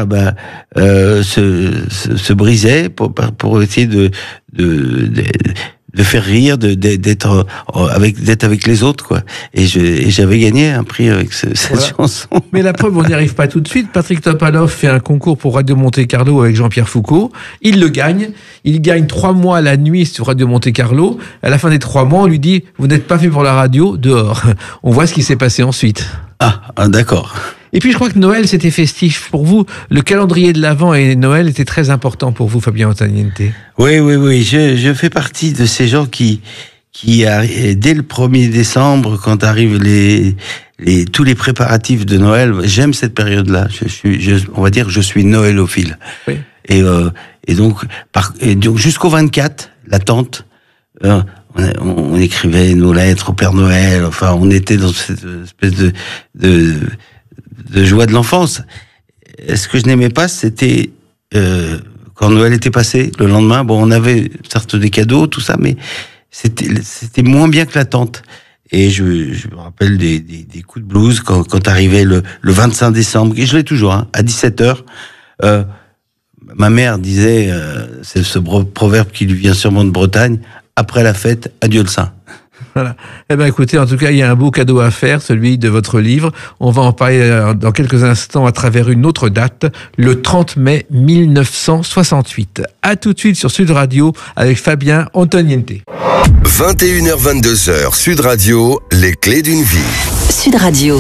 se brisait pour essayer de faire rire, d'être avec les autres, quoi. Et j'avais gagné un prix avec cette chanson. Mais la preuve, on n'y arrive pas tout de suite. Patrick Topalov fait un concours pour Radio Monte-Carlo avec Jean-Pierre Foucault. Il le gagne. Il gagne 3 mois la nuit sur Radio Monte-Carlo. À la fin des 3 mois, on lui dit, vous n'êtes pas fait pour la radio, dehors. On voit ce qui s'est passé ensuite. Ah, d'accord. Et puis je crois que Noël, c'était festif pour vous. Le calendrier de l'Avent et Noël était très important pour vous, Fabien Antoniente. Oui. Je fais partie de ces gens qui dès le 1er décembre, quand arrivent tous les préparatifs de Noël, j'aime cette période-là. On va dire, je suis noëlophile. Oui. Et donc jusqu'au 24, l'attente. On écrivait nos lettres au Père Noël. Enfin, on était dans cette espèce de joie de l'enfance. Ce que je n'aimais pas, c'était quand Noël était passé, le lendemain. Bon, on avait certes des cadeaux, tout ça, mais c'était moins bien que l'attente. Et je me rappelle des coups de blues quand arrivait le 25 décembre, et je l'ai toujours, à 17h. Ma mère disait, c'est ce proverbe qui lui vient sûrement de Bretagne, après la fête, adieu le saint. Voilà. Eh ben, écoutez, en tout cas, il y a un beau cadeau à faire, celui de votre livre. On va en parler dans quelques instants à travers une autre date, le 30 mai 1968. À tout de suite sur Sud Radio avec Fabien Antoniente. 21h, 22h, Sud Radio, les clés d'une vie. Sud Radio.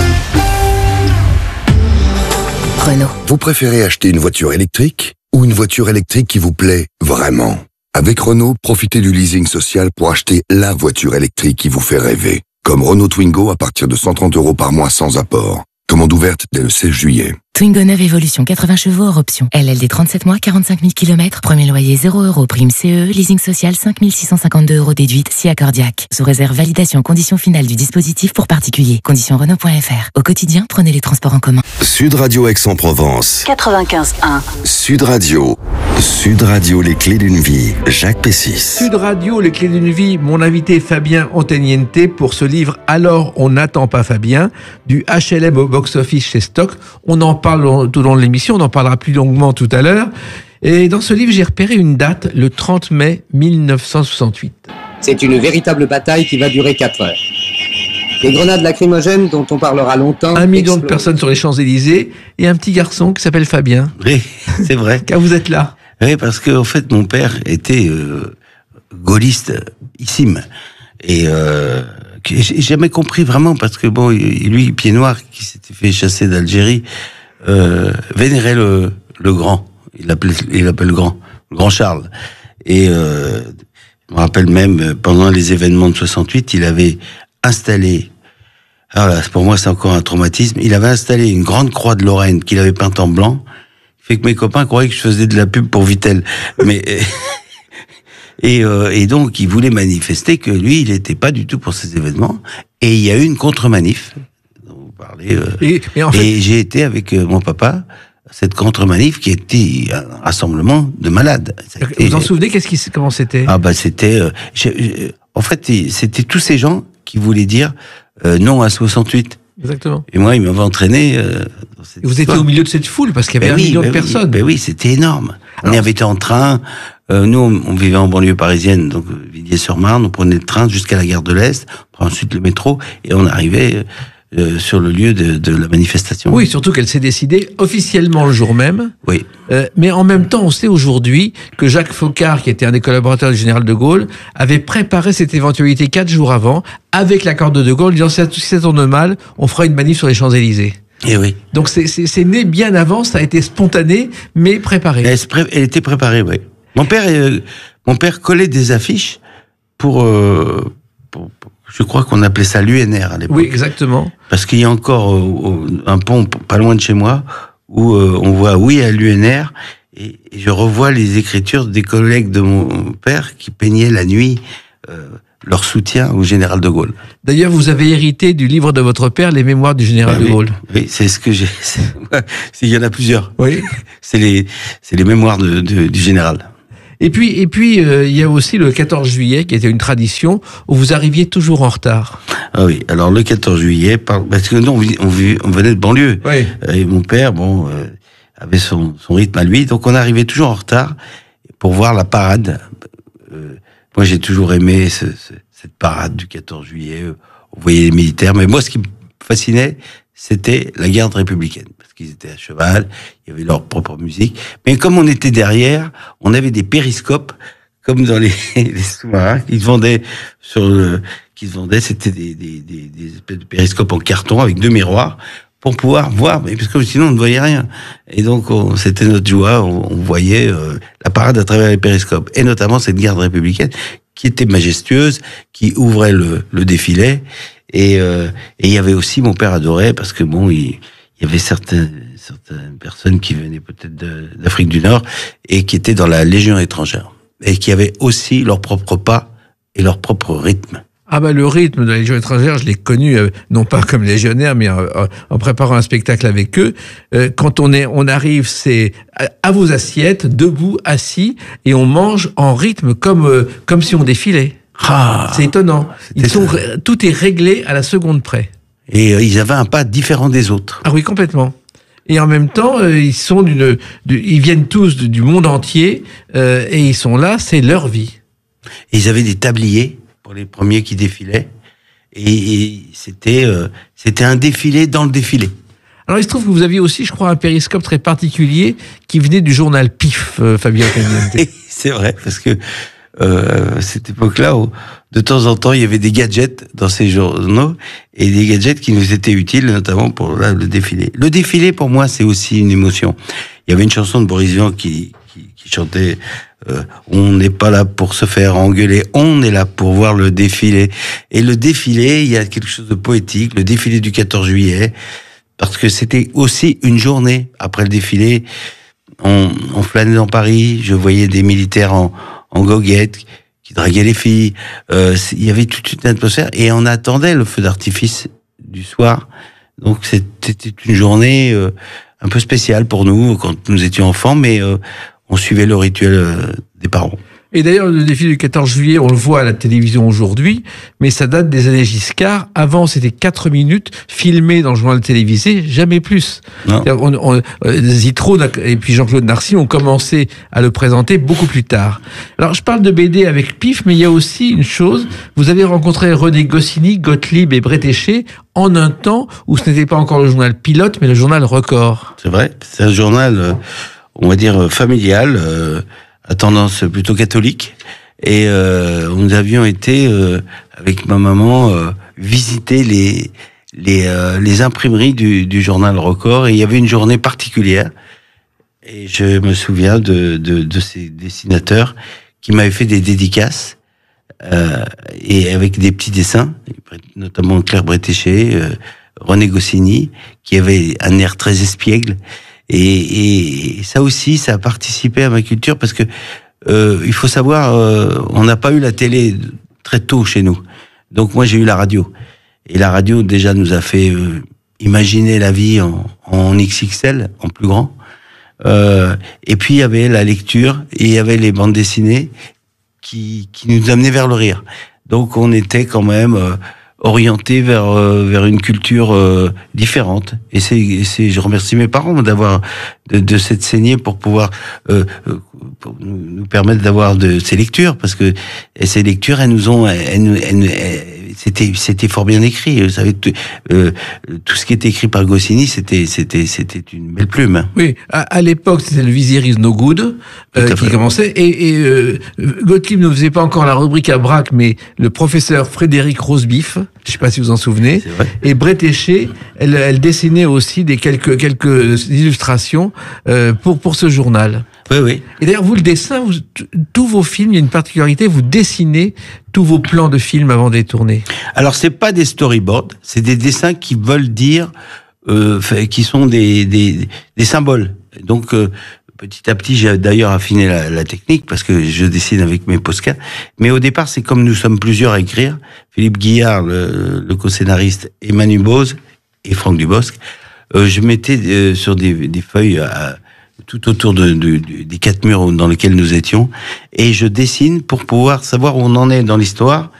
Renault. Vous préférez acheter une voiture électrique ou une voiture électrique qui vous plaît vraiment ? Avec Renault, profitez du leasing social pour acheter la voiture électrique qui vous fait rêver. Comme Renault Twingo à partir de 130 € par mois sans apport. Commande ouverte dès le 16 juillet. Twingo 9 Evolution, 80 chevaux hors option. LLD 37 mois, 45 000 km. Premier loyer 0 €. Prime CE. Leasing social 5 652 € déduite si accordiaque. Sous réserve validation conditions finales du dispositif pour particuliers. Conditions Renault.fr. Au quotidien, prenez les transports en commun. Sud Radio Aix-en-Provence. 95.1. Sud Radio. Sud Radio, les clés d'une vie. Jacques Pessis. Sud Radio, les clés d'une vie. Mon invité Fabien Antoniente pour ce livre Alors on n'attend pas Fabien, du HLM au box-office chez Stock. On en parle tout au long de l'émission, on en parlera plus longuement tout à l'heure. Et dans ce livre, j'ai repéré une date, le 30 mai 1968. C'est une véritable bataille qui va durer 4 heures. Les grenades lacrymogènes dont on parlera longtemps... 1 million de personnes sur les Champs-Élysées et un petit garçon qui s'appelle Fabien. Oui, c'est vrai. Car vous êtes là. Oui, parce que en fait, mon père était gaulliste-issime. Et j'ai jamais compris vraiment, parce que bon, lui, pied noir, qui s'était fait chasser d'Algérie, vénérait le grand. Il l'appelle le grand Charles. Et je me rappelle même, pendant les événements de 68, il avait installé, alors là, pour moi c'est encore un traumatisme, il avait installé une grande croix de Lorraine qu'il avait peinte en blanc, fait que mes copains croyaient que je faisais de la pub pour Vittel. Mais et donc il voulait manifester que lui, il n'était pas du tout pour ces événements. Et il y a eu une contre-manif dont vous parlez. Et j'ai été avec mon papa à cette contre-manif qui était un rassemblement de malades. Vous vous en souvenez? Comment c'était? Ah bah c'était. En fait, c'était tous ces gens qui voulaient dire non à 68. Exactement. Et moi, il m'avait entraîné. Dans cette vous étiez au milieu de cette foule parce qu'il y avait 1 million de personnes. Oui, c'était énorme. Alors, on y avait été en train. Nous, on vivait en banlieue parisienne, donc Villiers-sur-Marne. On prenait le train jusqu'à la gare de l'Est, on prend ensuite le métro, et on arrivait sur le lieu de la manifestation. Oui, surtout qu'elle s'est décidée officiellement le jour même. Oui. Mais en même temps, on sait aujourd'hui que Jacques Faucard, qui était un des collaborateurs du général de Gaulle, avait préparé cette éventualité 4 jours avant, avec l'accord de Gaulle, disant si ça tourne mal, on fera une manif sur les Champs-Élysées. Et oui. Donc c'est né bien avant, ça a été spontané, mais préparé. Elle était préparée, oui. Mon père collait des affiches pour je crois qu'on appelait ça l'UNR à l'époque. Oui, exactement. Parce qu'il y a encore un pont pas loin de chez moi où on voit oui à l'UNR et je revois les écritures des collègues de mon père qui peignaient la nuit leur soutien au général de Gaulle. D'ailleurs, vous avez hérité du livre de votre père, Les Mémoires du général de Gaulle. Oui, c'est ce que j'ai. Il y en a plusieurs. Oui. C'est les mémoires du général. Et puis, il y a aussi le 14 juillet, qui était une tradition, où vous arriviez toujours en retard. Ah oui, alors le 14 juillet, parce que nous, on venait de banlieue. Oui. Et mon père, avait son rythme à lui, donc on arrivait toujours en retard pour voir la parade. Moi, j'ai toujours aimé cette parade du 14 juillet. On voyait les militaires, mais moi, ce qui me fascinait, c'était la garde républicaine. Parce qu'ils étaient à cheval, il y avait leur propre musique. Mais comme on était derrière, on avait des périscopes, comme dans les sous-marins, qu'ils vendaient c'était des espèces de périscopes en carton avec 2 miroirs, pour pouvoir voir, mais parce que sinon on ne voyait rien. Et donc, c'était notre joie, on voyait la parade à travers les périscopes. Et notamment cette garde républicaine, qui était majestueuse, qui ouvrait le défilé. Et il y avait aussi, mon père adorait, parce que il y avait certaines personnes qui venaient peut-être d'Afrique du Nord et qui étaient dans la Légion étrangère et qui avaient aussi leur propre pas et leur propre rythme. Ah le rythme de la Légion étrangère, je l'ai connu non pas comme légionnaire, mais en préparant un spectacle avec eux. Quand on arrive, c'est à vos assiettes, debout, assis, et on mange en rythme comme si on défilait. Ah, c'est étonnant. Tout est réglé à la seconde près. Et ils avaient un pas différent des autres. Ah oui, complètement. Et en même temps, ils viennent tous du monde entier et ils sont là, c'est leur vie. Et ils avaient des tabliers pour les premiers qui défilaient. Et c'était un défilé dans le défilé. Alors il se trouve que vous aviez aussi, je crois, un périscope très particulier qui venait du journal PIF, Fabien Cagniente. C'est vrai, parce que cette époque-là, de temps en temps, il y avait des gadgets dans ces journaux, et des gadgets qui nous étaient utiles, notamment pour le défilé. Le défilé, pour moi, c'est aussi une émotion. Il y avait une chanson de Boris Vian qui chantait on n'est pas là pour se faire engueuler, on est là pour voir le défilé. Et le défilé, il y a quelque chose de poétique, le défilé du 14 juillet, parce que c'était aussi une journée. Après le défilé, on flânait dans Paris, je voyais des militaires en goguette qui draguaient les filles. Il y avait toute une atmosphère et on attendait le feu d'artifice du soir. Donc c'était une journée un peu spéciale pour nous quand nous étions enfants, mais on suivait le rituel des parents. Et d'ailleurs, le défilé du 14 juillet, on le voit à la télévision aujourd'hui, mais ça date des années Giscard. Avant, c'était 4 minutes, filmées dans le journal télévisé, jamais plus. Zitrone et puis Jean-Claude Narcy ont commencé à le présenter beaucoup plus tard. Alors, je parle de BD avec PIF, mais il y a aussi une chose. Vous avez rencontré René Goscinny, Gottlieb et Bretéché en un temps où ce n'était pas encore le journal Pilote, mais le journal Record. C'est vrai, c'est un journal, on va dire, familial, à tendance plutôt catholique, et nous avions été avec ma maman visiter les imprimeries du journal Record, et il y avait une journée particulière, et je me souviens de ces dessinateurs qui m'avaient fait des dédicaces et avec des petits dessins, notamment Claire Bretéché, René Goscinny, qui avait un air très espiègle. Et ça aussi, ça a participé à ma culture parce que il faut savoir, on n'a pas eu la télé très tôt chez nous. Donc moi, j'ai eu la radio. Et la radio, déjà, nous a fait imaginer la vie en XXL, en plus grand. Et puis, il y avait la lecture et il y avait les bandes dessinées qui nous amenaient vers le rire. Donc, on était quand même orienté vers une culture différente. Et je remercie mes parents d'avoir de cette saignée pour pouvoir pour nous permettre d'avoir de ces lectures, parce que ces lectures, c'était fort bien écrit. Vous savez, tout ce qui était écrit par Goscinny, c'était une belle plume. Oui, à l'époque, c'était le Vizier is no good qui commençait, et Gottlieb ne faisait pas encore la rubrique à Braque, mais le professeur Frédéric Rosebif, je ne sais pas si vous en souvenez, et Bretéché, elle dessinait aussi quelques illustrations pour ce journal. Oui, oui. Et d'ailleurs, vous, le dessin, tous vos films, il y a une particularité, vous dessinez tous vos plans de films avant de les tourner. Alors, c'est pas des storyboards, c'est des dessins qui veulent dire, qui sont des symboles. Donc, petit à petit, j'ai d'ailleurs affiné la technique, parce que je dessine avec mes postcards. Mais au départ, c'est comme nous sommes plusieurs à écrire, Philippe Guillard, le co-scénariste, et Manu Bose et Franck Dubosc, je mettais sur des feuilles tout autour des 4 murs dans lesquels nous étions, et je dessine pour pouvoir savoir où on en est dans l'histoire,